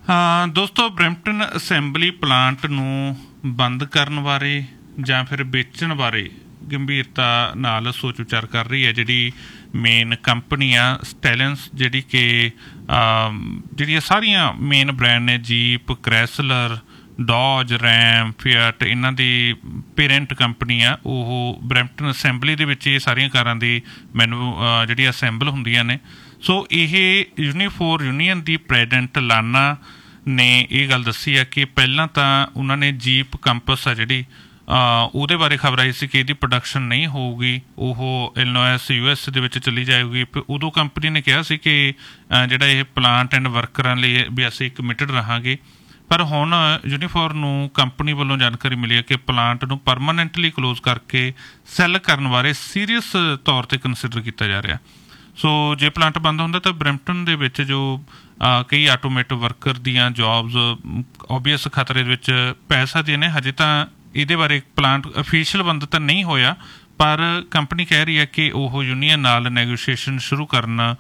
ਹਾਂ ਦੋਸਤੋ, Brampton assembly plant ਨੂੰ ਬੰਦ ਕਰਨ ਬਾਰੇ ਜਾਂ ਫਿਰ ਵੇਚਣ ਬਾਰੇ ਗੰਭੀਰਤਾ ਨਾਲ ਸੋਚ ਵਿਚਾਰ ਕਰ ਰਹੀ ਹੈ ਜਿਹੜੀ ਮੇਨ ਕੰਪਨੀ ਆ ਸਟੈਲੈਂਸ, ਜਿਹੜੀ ਕਿ ਜਿਹੜੀਆਂ ਸਾਰੀਆਂ ਮੇਨ ਬ੍ਰਾਂਡ ਨੇ, ਜੀਪ, ਕ੍ਰੈਸਲਰ, ਡੌਜ, ਰੈਮ, ਫੀਅਟ, ਇਹਨਾਂ ਦੀ ਪੇਰੈਂਟ ਕੰਪਨੀ ਆ। ਉਹ ਬਰੈਂਪਟਨ ਅਸੈਂਬਲੀ ਦੇ ਵਿੱਚ ਇਹ ਸਾਰੀਆਂ ਕਾਰਾਂ ਦੀ ਜਿਹੜੀ ਅਸੈਂਬਲ ਹੁੰਦੀਆਂ ਨੇ। ਸੋ ਇਹ ਯੂਨੀਫੋਰ ਯੂਨੀਅਨ ਦੀ ਪ੍ਰੈਜ਼ੀਡੈਂਟ ਲਾਨਾ ਨੇ ਇਹ ਗੱਲ ਦੱਸੀ ਆ ਕਿ ਪਹਿਲਾਂ ਤਾਂ ਉਹਨਾਂ ਨੇ ਜੀਪ ਕੰਪਸ ਆ ਜਿਹੜੀ ਉਹਦੇ ਬਾਰੇ ਖਬਰ ਆਈ ਸੀ ਕਿ ਇਹਦੀ ਪ੍ਰੋਡਕਸ਼ਨ ਨਹੀਂ ਹੋਊਗੀ, ਉਹ ਇਲੀਨੋਇਸ US ਦੇ ਵਿੱਚ ਚਲੀ ਜਾਏਗੀ। ਉਦੋਂ ਕੰਪਨੀ ਨੇ ਕਿਹਾ ਸੀ ਕਿ ਜਿਹੜਾ ਇਹ ਪਲਾਂਟ ਐਂਡ ਵਰਕਰਾਂ ਲਈ ਵੀ ਅਸੀਂ ਕਮਿਟਡ ਰਹਾਂਗੇ। ਪਰ ਹੁਣ ਯੂਨੀਫੋਰ ਨੂੰ ਕੰਪਨੀ ਵੱਲੋਂ ਜਾਣਕਾਰੀ ਮਿਲੀ ਹੈ ਕਿ ਪਲਾਂਟ ਨੂੰ ਪਰਮਾਨੈਂਟਲੀ ਕਲੋਜ਼ ਕਰਕੇ ਸੈੱਲ ਕਰਨ ਬਾਰੇ ਸੀਰੀਅਸ ਤੌਰ 'ਤੇ ਕੰਸੀਡਰ ਕੀਤਾ ਜਾ ਰਿਹਾ। ਸੋ ਜੇ ਪਲਾਂਟ ਬੰਦ ਹੁੰਦਾ ਤਾਂ ਬਰੈਂਪਟਨ ਦੇ ਵਿੱਚ ਜੋ ਕਈ ਆਟੋਮੇਟਿਵ ਵਰਕਰ ਦੀਆਂ ਜੋਬਸ ਓਬਵੀਅਸ ਖਤਰੇ ਦੇ ਵਿੱਚ ਪੈ ਸਕਦੀਆਂ ਨੇ। ਹਜੇ ਤਾਂ ਇਹਦੇ ਬਾਰੇ ਪਲਾਂਟ ਅਫੀਸ਼ੀਅਲ ਬੰਦ ਤਾਂ ਨਹੀਂ ਹੋਇਆ, ਪਰ ਕੰਪਨੀ ਕਹਿ ਰਹੀ ਹੈ ਕਿ ਉਹ ਯੂਨੀਅਨ ਨਾਲ ਨੈਗੋਸ਼ੀਏਸ਼ਨ ਸ਼ੁਰੂ ਕਰਨ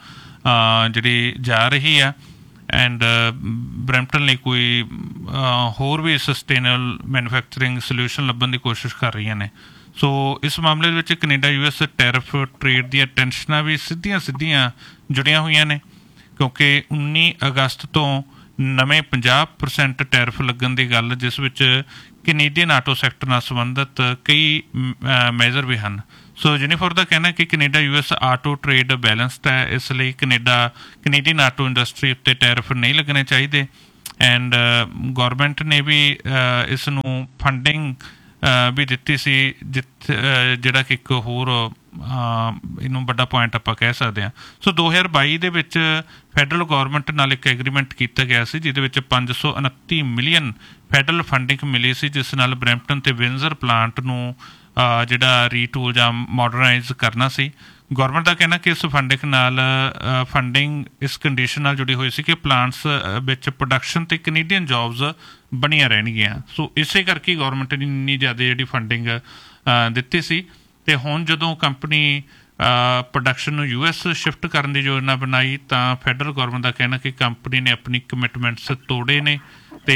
ਜਿਹੜੀ ਜਾ ਰਹੀ ਆ ਐਂਡ ਬਰੈਂਪਟਨ ਲਈ ਕੋਈ ਹੋਰ ਵੀ ਸਸਟੇਨੇਬਲ ਮੈਨੂਫੈਕਚਰਿੰਗ ਸਲਿਊਸ਼ਨ ਲੱਭਣ ਦੀ ਕੋਸ਼ਿਸ਼ ਕਰ ਰਹੀਆਂ ਨੇ। ਸੋ ਇਸ ਮਾਮਲੇ ਦੇ ਵਿੱਚ ਕੈਨੇਡਾ US ਟੈਰਿਫ ਟਰੇਡ ਦੀਆਂ ਟੈਂਸ਼ਨਾਂ ਵੀ ਸਿੱਧੀਆਂ ਜੁੜੀਆਂ ਹੋਈਆਂ ਨੇ, ਕਿਉਂਕਿ 19 ਅਗਸਤ ਤੋਂ ਨਵੇਂ 50% ਟੈਰਿਫ ਲੱਗਣ ਦੀ ਗੱਲ, ਜਿਸ ਵਿੱਚ ਕੈਨੇਡੀਅਨ ਆਟੋ ਸੈਕਟਰ ਨਾਲ ਸੰਬੰਧਿਤ ਕਈ ਮੈਜ਼ਰ ਵੀ ਹਨ। ਸੋ ਯੂਨੀਫੋਰ ਦਾ ਕਹਿਣਾ ਕਿ Canada US auto trade balanced ਹੈ, ਇਸ ਲਈ ਕੈਨੇਡੀਅਨ ਆਟੋ ਇੰਡਸਟਰੀ ਉੱਤੇ ਟੈਰਿਫ ਨਹੀਂ ਲੱਗਣੇ ਚਾਹੀਦੇ। ਐਂਡ ਗੌਰਮੈਂਟ ਨੇ ਵੀ ਇਸ ਨੂੰ ਫੰਡਿੰਗ ਵੀ ਦਿੱਤੀ ਸੀ, ਜਿਹੜਾ ਕਿ ਇੱਕ ਹੋਰ ਇਹਨੂੰ ਵੱਡਾ ਪੁਆਇੰਟ ਆਪਾਂ ਕਹਿ ਸਕਦੇ ਹਾਂ। ਸੋ 2022 ਦੇ ਵਿੱਚ ਫੈਡਰਲ ਗੌਰਮੈਂਟ ਨਾਲ ਇੱਕ ਐਗਰੀਮੈਂਟ ਕੀਤਾ ਗਿਆ ਸੀ, ਜਿਹਦੇ ਵਿੱਚ 529 ਮਿਲੀਅਨ ਫੈਡਰਲ ਫੰਡਿੰਗ ਮਿਲੀ ਸੀ, ਜਿਸ ਨਾਲ ਬਰੈਂਪਟਨ ਅਤੇ ਵਿੰਜ਼ਰ ਪਲਾਂਟ ਨੂੰ ਜਿਹੜਾ ਰੀਟੂਲ ਜਾਂ ਮਾਡਰਨਾਈਜ਼ ਕਰਨਾ ਸੀ। ਗੌਰਮੈਂਟ ਦਾ ਕਹਿਣਾ ਕਿ ਇਸ ਫੰਡਿੰਗ ਇਸ ਕੰਡੀਸ਼ਨ ਨਾਲ ਜੁੜੀ ਹੋਈ ਸੀ ਕਿ ਪਲਾਂਟਸ ਵਿੱਚ ਪ੍ਰੋਡਕਸ਼ਨ ਅਤੇ ਕੈਨੇਡੀਅਨ ਜੋਬਸ ਬਣੀਆਂ ਰਹਿਣਗੀਆਂ। ਸੋ ਇਸੇ ਕਰਕੇ ਗੌਰਮੈਂਟ ਨੇ ਇੰਨੀ ਜ਼ਿਆਦਾ ਜਿਹੜੀ ਫੰਡਿੰਗ ਦਿੱਤੀ ਸੀ। ਅਤੇ ਹੁਣ ਜਦੋਂ ਕੰਪਨੀ ਪ੍ਰੋਡਕਸ਼ਨ ਨੂੰ US ਸ਼ਿਫਟ ਕਰਨ ਦੀ ਯੋਜਨਾ ਬਣਾਈ ਤਾਂ ਫੈਡਰਲ ਗੌਰਮੈਂਟ ਦਾ ਕਹਿਣਾ ਕਿ ਕੰਪਨੀ ਨੇ ਆਪਣੀ ਕਮਿਟਮੈਂਟਸ ਤੋੜੇ ਨੇ ਅਤੇ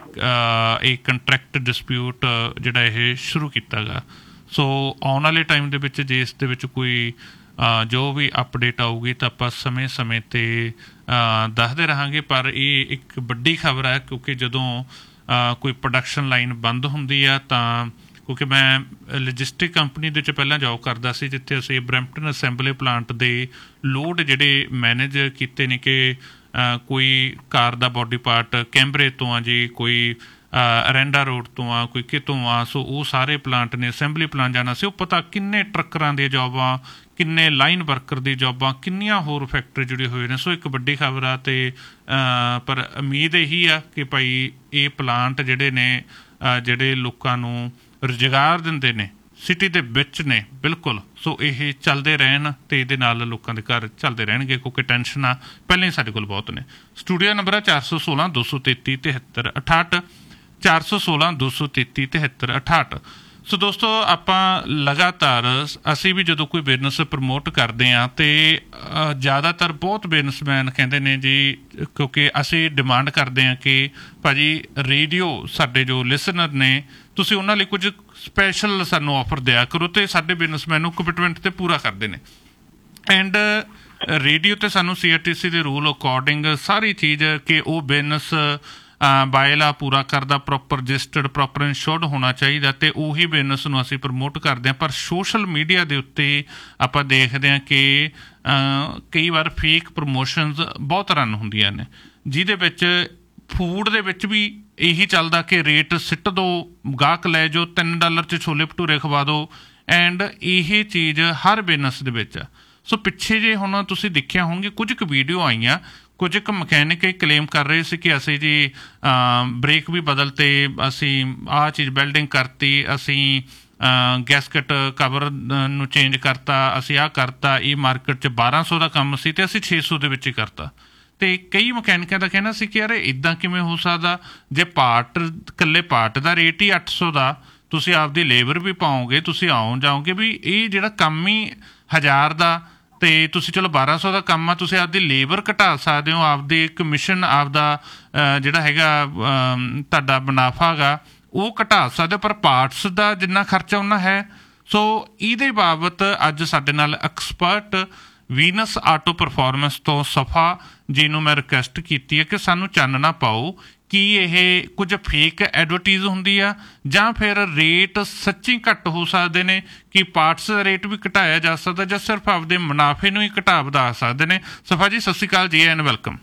ਇਹ ਕੰਟਰੈਕਟ ਡਿਸਪਿਊਟ ਜਿਹੜਾ ਇਹ ਸ਼ੁਰੂ ਕੀਤਾ ਗਾ। ਸੋ ਆਉਣ ਵਾਲੇ ਟਾਈਮ ਦੇ ਵਿੱਚ ਜੇ ਇਸ ਦੇ ਵਿੱਚ ਕੋਈ ਜੋ ਵੀ ਅਪਡੇਟ ਆਊਗੀ ਤਾਂ ਆਪਾਂ ਸਮੇਂ 'ਤੇ ਦੱਸਦੇ ਰਹਾਂਗੇ। ਪਰ ਇਹ ਇੱਕ ਵੱਡੀ ਖਬਰ ਹੈ, ਕਿਉਂਕਿ ਜਦੋਂ ਕੋਈ ਪ੍ਰੋਡਕਸ਼ਨ ਲਾਈਨ ਬੰਦ ਹੁੰਦੀ ਆ ਤਾਂ, ਕਿਉਂਕਿ ਮੈਂ ਲੌਜਿਸਟਿਕ ਕੰਪਨੀ ਦੇ ਵਿੱਚ ਪਹਿਲਾਂ ਜੋਬ ਕਰਦਾ ਸੀ, ਜਿੱਥੇ ਅਸੀਂ ਬਰੈਂਪਟਨ ਅਸੈਂਬਲੀ ਪਲਾਂਟ ਦੇ ਲੋਡ ਜਿਹੜੇ ਮੈਨੇਜ ਕੀਤੇ ਨੇ ਕਿ ਕੋਈ ਕਾਰ ਦਾ ਬੋਡੀ ਪਾਰਟ ਕੈਂਬਰੇ ਤੋਂ ਆ ਜੀ, ਕੋਈ ਅਰੈਂਡਾ ਰੋਡ ਤੋਂ ਆ, ਕੋਈ ਕਿਤੋਂ ਆ। ਸੋ ਉਹ ਸਾਰੇ ਪਲਾਂਟ ਨੇ ਅਸੈਂਬਲੀ ਪਲਾਂਟ ਜਾਣਾ ਸੀ, ਉਹ ਪਤਾ ਕਿੰਨੇ ਟਰੱਕਰਾਂ ਦੀਆਂ ਜੋਬਾਂ, ਕਿੰਨੇ ਲਾਈਨ ਵਰਕਰ ਦੀ ਜੋਬਾਂ, ਕਿੰਨੀਆਂ ਹੋਰ ਫੈਕਟਰੀ ਜੁੜੇ ਹੋਏ ਨੇ। ਸੋ ਇੱਕ ਵੱਡੀ ਖਬਰ ਆ। ਅਤੇ ਪਰ ਉਮੀਦ ਇਹੀ ਆ ਕਿ ਭਾਈ ਇਹ ਪਲਾਂਟ ਜਿਹੜੇ ਨੇ ਜਿਹੜੇ ਲੋਕਾਂ ਨੂੰ ਰੁਜ਼ਗਾਰ ਦਿੰਦੇ ਨੇ, ਸਿਟੀ ਦੇ ਵਿੱਚ ਨੇ ਬਿਲਕੁਲ, ਸੋ ਇਹ ਚੱਲਦੇ ਰਹਿਣ ਅਤੇ ਇਹਦੇ ਨਾਲ ਲੋਕਾਂ ਦੇ ਘਰ ਚੱਲਦੇ ਰਹਿਣਗੇ, ਕਿਉਂਕਿ ਟੈਨਸ਼ਨਾਂ ਪਹਿਲਾਂ ਹੀ ਸਾਡੇ ਕੋਲ ਬਹੁਤ ਨੇ। ਸਟੂਡੀਓ ਨੰਬਰ ਹੈ 416 233 73 68 416 233 73 68। ਸੋ ਦੋਸਤੋ, ਆਪਾਂ ਲਗਾਤਾਰ ਅਸੀਂ ਵੀ ਜਦੋਂ ਕੋਈ ਬਿਜ਼ਨਸ ਪ੍ਰਮੋਟ ਕਰਦੇ ਹਾਂ ਅਤੇ ਜ਼ਿਆਦਾਤਰ ਬਹੁਤ ਬਿਜ਼ਨਸਮੈਨ ਕਹਿੰਦੇ ਨੇ ਜੀ, ਕਿਉਂਕਿ ਅਸੀਂ ਡਿਮਾਂਡ ਕਰਦੇ ਹਾਂ ਕਿ ਭਾਅ ਜੀ ਰੇਡੀਓ ਸਾਡੇ ਜੋ ਲਿਸਨਰ ਨੇ, ਤੁਸੀਂ ਉਹਨਾਂ ਲਈ ਕੁਝ ਸਪੈਸ਼ਲ ਸਾਨੂੰ ਆਫਰ ਦਿਆ ਕਰੋ, ਅਤੇ ਸਾਡੇ ਬਿਜ਼ਨਸਮੈਨ ਨੂੰ ਕਮਿਟਮੈਂਟ 'ਤੇ ਪੂਰਾ ਕਰਦੇ ਨੇ। ਐਂਡ ਰੇਡੀਓ 'ਤੇ ਸਾਨੂੰ CRTC ਦੇ ਰੂਲ ਅਕੋਰਡਿੰਗ ਸਾਰੀ ਚੀਜ਼ ਕਿ ਉਹ ਬਿਜ਼ਨਸ ਬਾਇਲਾ ਪੂਰਾ ਕਰਦਾ, ਪ੍ਰੋਪਰ ਰਜਿਸਟਰਡ, ਪ੍ਰੋਪਰ ਇੰਸ਼ੋਰਡ ਹੋਣਾ ਚਾਹੀਦਾ, ਅਤੇ ਉਹੀ ਬਿਜ਼ਨਸ ਨੂੰ ਅਸੀਂ ਪ੍ਰਮੋਟ ਕਰਦੇ ਹਾਂ। ਪਰ ਸੋਸ਼ਲ ਮੀਡੀਆ ਦੇ ਉੱਤੇ ਆਪਾਂ ਦੇਖਦੇ ਹਾਂ ਕਿ ਕਈ ਵਾਰ ਫੇਕ ਪ੍ਰਮੋਸ਼ਨਸ ਬਹੁਤ ਰਨ ਹੁੰਦੀਆਂ ਨੇ, ਜਿਹਦੇ ਵਿੱਚ ਫੂਡ ਦੇ ਵਿੱਚ ਵੀ ਇਹੀ ਚੱਲਦਾ ਕਿ ਰੇਟ ਸਿੱਟ ਦਿਓ, ਗਾਹਕ ਲੈ ਜਾਓ, $3 'ਚ ਛੋਲੇ ਭਟੂਰੇ ਖਵਾ ਦਿਓ। ਐਂਡ ਇਹ ਚੀਜ਼ ਹਰ ਬਿਜ਼ਨਸ ਦੇ ਵਿੱਚ ਆ। ਸੋ ਪਿੱਛੇ ਜੇ ਹੁਣ ਤੁਸੀਂ ਦੇਖਿਆ ਹੋਣਗੇ ਕੁਝ ਕੁ ਵੀਡੀਓ ਆਈਆਂ, ਕੁਝ ਕੁ ਮਕੈਨਿਕ ਇਹ ਕਲੇਮ ਕਰ ਰਹੇ ਸੀ ਕਿ ਅਸੀਂ ਜੀ ਬ੍ਰੇਕ ਵੀ ਬਦਲਤੇ, ਅਸੀਂ ਆਹ ਚੀਜ਼ ਵੈਲਡਿੰਗ ਕਰਤੀ, ਅਸੀਂ ਗੈਸਕਟ ਕਵਰ ਨੂੰ ਚੇਂਜ ਕਰਤਾ, ਅਸੀਂ ਆਹ ਕਰਤਾ, ਇਹ ਮਾਰਕੀਟ 'ਚ 1200 ਦਾ ਕੰਮ ਸੀ ਅਤੇ ਅਸੀਂ 600 ਦੇ ਵਿੱਚ ਹੀ ਕਰਤਾ। ਅਤੇ ਕਈ ਮਕੈਨਿਕਾਂ ਦਾ ਕਹਿਣਾ ਸੀ ਕਿ ਯਾਰ ਇੱਦਾਂ ਕਿਵੇਂ ਹੋ ਸਕਦਾ, ਜੇ ਇਕੱਲੇ ਪਾਰਟ ਦਾ ਰੇਟ ਹੀ 800 ਦਾ, ਤੁਸੀਂ ਆਪਦੀ ਲੇਬਰ ਵੀ ਪਾਓਗੇ, ਤੁਸੀਂ ਆਉਣ ਜਾਓਗੇ, ਵੀ ਇਹ ਜਿਹੜਾ ਕੰਮ ਹੀ 1000 ਦਾ ਤੇ ਤੁਸੀਂ ਚਲੋ 1200 ਦਾ ਕੰਮ ਆ, ਤੁਸੀਂ ਆਪਦੀ ਲੇਬਰ ਘਟਾ ਸਕਦੇ ਹੋ, ਆਪਦੀ ਕਮਿਸ਼ਨ, ਆਪਦਾ ਜਿਹੜਾ ਹੈਗਾ ਤੁਹਾਡਾ ਮੁਨਾਫਾ ਹੈਗਾ ਉਹ ਘਟਾ ਸਕਦੇ ਹੋ, ਪਰ ਪਾਰਟਸ ਦਾ ਜਿੰਨਾ ਖਰਚਾ ਉਹਨਾਂ ਹੈ। ਸੋ ਇਹਦੇ ਬਾਬਤ ਅੱਜ ਸਾਡੇ ਨਾਲ ਐਕਸਪਰਟ ਵੀਨਸ ਆਟੋ ਪਰਫੋਰਮੈਂਸ ਤੋਂ ਸਫਾ ਜੀ ਨੂੰ ਮੈਂ ਰਿਕੁਐਸਟ ਕੀਤੀ ਹੈ ਕਿ ਸਾਨੂੰ ਚਾਨਣਾ ਪਾਓ ਕਿ ਇਹ ਕੁਝ ਫੇਕ ਐਡਵਰਟੀਜ਼ ਹੁੰਦੀ ਆ ਜਾਂ ਫਿਰ ਰੇਟ ਸੱਚੀ ਘੱਟ ਹੋ ਸਕਦੇ ਨੇ, ਕਿ ਪਾਰਟਸ ਦਾ ਰੇਟ ਵੀ ਘਟਾਇਆ ਜਾ ਸਕਦਾ ਜਾਂ ਸਿਰਫ ਆਪਦੇ ਮੁਨਾਫੇ ਨੂੰ ਹੀ ਘਟਾ ਵਧਾ ਸਕਦੇ ਨੇ। ਸਫਾ ਜੀ, ਸਤਿ ਸ਼੍ਰੀ ਅਕਾਲ ਜੀ ਐਂਡ ਵੈਲਕਮ।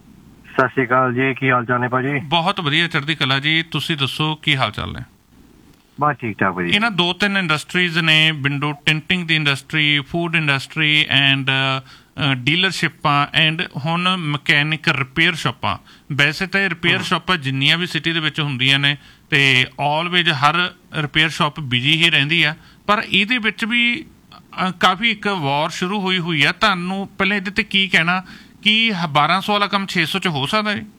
ਸਤਿ ਸ਼੍ਰੀ ਅਕਾਲ ਜੀ, ਕੀ ਹਾਲ ਚਾਲ ਨੇ ਭਾਜੀ? ਬਹੁਤ ਵਧੀਆ, ਚੜ੍ਹਦੀ ਕਲਾ ਜੀ। ਤੁਸੀਂ ਦੱਸੋ ਕੀ ਹਾਲ ਚਾਲ ਨੇ? ਬਸ ਠੀਕ ਠਾਕ ਭਾਜੀ। ਇਹਨਾਂ 2-3 ਇੰਡਸਟਰੀਜ਼ ਨੇ, window ਟਿੰਟਿੰਗ the industry, food industry and ਡੀਲਰਸ਼ਿਪਾਂ and ਹੁਣ ਮਕੈਨਿਕ ਰਿਪੇਅਰ ਸ਼ਾਪਾਂ। ਵੈਸੇ ਤਾਂ ਇਹ ਰਿਪੇਅਰ ਸ਼ਾਪਾਂ ਜਿੰਨੀਆਂ ਵੀ ਸਿਟੀ ਦੇ ਵਿੱਚ ਹੁੰਦੀਆਂ ਨੇ ਤੇ ਆਲਵੇਜ਼ ਹਰ ਰਿਪੇਅਰ ਸ਼ਾਪ ਬਿਜੀ ਹੀ ਰਹਿੰਦੀ ਆ, ਪਰ ਇਹਦੇ ਵਿੱਚ ਵੀ ਕਾਫੀ ਇੱਕ ਵਾਰ ਸ਼ੁਰੂ ਹੋਈ ਆ। ਤੁਹਾਨੂੰ ਪਹਿਲਾਂ ਇਹਦੇ ਤੇ ਕੀ ਕਹਿਣਾ ਕਿ 1200 ਵਾਲਾ ਕੰਮ 600 ਚ ਹੋ ਸਕਦਾ ਹੈ?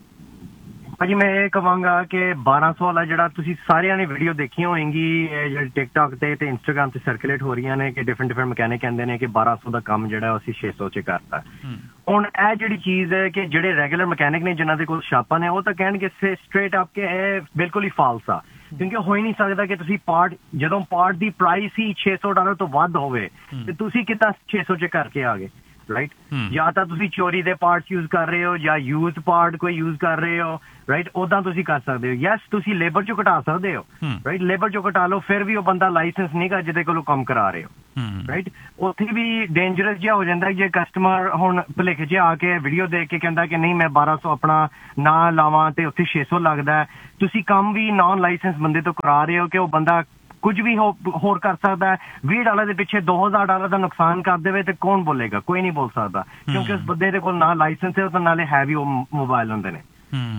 ਭਾਜੀ ਮੈਂ ਇਹ ਕਹਾਂਗਾ ਕਿ 1200 ਵਾਲਾ ਜਿਹੜਾ ਤੁਸੀਂ ਸਾਰਿਆਂ ਨੇ ਵੀਡੀਓ ਦੇਖੀਆਂ ਹੋਏਗੀ ਜਿਹੜੀ ਟਿਕਟੌਕ ਤੇ ਇੰਸਟਾਗ੍ਰਾਮ ਤੇ ਸਰਕੂਲੇਟ ਹੋ ਰਹੀਆਂ ਨੇ ਕਿ ਡਿਫਰੈਂਟ ਮਕੈਨਿਕ ਕਹਿੰਦੇ ਨੇ ਕਿ 1200 ਦਾ ਕੰਮ ਜਿਹੜਾ ਅਸੀਂ 600 ਚ ਕਰਤਾ। ਹੁਣ ਇਹ ਜਿਹੜੀ ਚੀਜ਼ ਹੈ ਕਿ ਜਿਹੜੇ ਰੈਗੂਲਰ ਮਕੈਨਿਕ ਨੇ ਜਿਨ੍ਹਾਂ ਦੇ ਕੋਲ ਸ਼ਾਪਾਂ ਨੇ ਉਹ ਤਾਂ ਕਹਿਣਗੇ ਸਟ੍ਰੇਟ ਅਪ ਕਿ ਇਹ ਬਿਲਕੁਲ ਹੀ ਫਾਲਸ ਆ, ਕਿਉਂਕਿ ਹੋ ਹੀ ਨਹੀਂ ਸਕਦਾ ਕਿ ਤੁਸੀਂ ਜਦੋਂ ਪਾਰਟ ਦੀ ਪ੍ਰਾਈਸ ਹੀ $600 ਤੋਂ ਵੱਧ ਹੋਵੇ ਤੇ ਤੁਸੀਂ ਕਿੱਦਾਂ 600 ਚ ਕਰਕੇ ਆ ਗਏ, ਰਾਈਟ? ਜਾਂ ਤਾਂ ਤੁਸੀਂ ਚੋਰੀ ਦੇ ਪਾਰਟਸ ਯੂਜ਼ ਕਰ ਰਹੇ ਹੋ ਜਾਂ ਯੂਜ਼ਡ ਪਾਰਟ ਕੋਈ ਯੂਜ਼ ਕਰ ਰਹੇ ਹੋ, ਰਾਈਟ? ਉਦਾਂ ਤੁਸੀਂ ਕਰ ਸਕਦੇ ਹੋ। ਯੈਸ, ਤੁਸੀਂ ਲੇਬਰ ਚੋਂ ਘਟਾ ਸਕਦੇ ਹੋ, ਰਾਈਟ? ਲੇਬਰ ਚੋਂ ਘਟਾ ਲਓ, ਫਿਰ ਵੀ ਉਹ ਬੰਦਾ ਲਾਇਸੈਂਸ ਨਹੀਂ ਗਾ ਜਿਹਦੇ ਕੋਲੋਂ ਕੰਮ ਕਰਾ ਰਹੇ ਹੋ, ਰਾਈਟ? ਉੱਥੇ ਵੀ ਡੇਂਜਰਸ ਜਿਹਾ ਹੋ ਜਾਂਦਾ ਜੇ ਕਸਟਮਰ ਹੁਣ ਭੁਲੇਖੇ 'ਚ ਆ ਕੇ ਵੀਡੀਓ ਦੇਖ ਕੇ ਕਹਿੰਦਾ ਕਿ ਨਹੀਂ ਮੈਂ 1200 ਆਪਣਾ ਨਾ ਲਾਵਾਂ ਤੇ ਉੱਥੇ 600 ਲੱਗਦਾ। ਤੁਸੀਂ ਕੰਮ ਵੀ ਨਾਨ ਲਾਇਸੈਂਸ ਬੰਦੇ ਤੋਂ ਕਰਾ ਰਹੇ ਹੋ ਕਿ ਉਹ ਬੰਦਾ ਕੁਝ ਵੀ ਹੋਰ ਕਰ ਸਕਦਾ ਹੈ। $20 ਦੇ ਪਿੱਛੇ $2000 ਦਾ ਨੁਕਸਾਨ ਕਰ ਦੇਵੇ ਤੇ ਕੌਣ ਬੋਲੇਗਾ? ਕੋਈ ਨਹੀਂ ਬੋਲ ਸਕਦਾ, ਕਿਉਂਕਿ ਉਸ ਬੰਦੇ ਦੇ ਕੋਲ ਨਾ ਲਾਇਸੈਂਸ ਹੈ ਤੇ ਨਾਲੇ ਹੈ ਵੀ ਉਹ ਮੋਬਾਈਲ ਹੁੰਦੇ ਨੇ।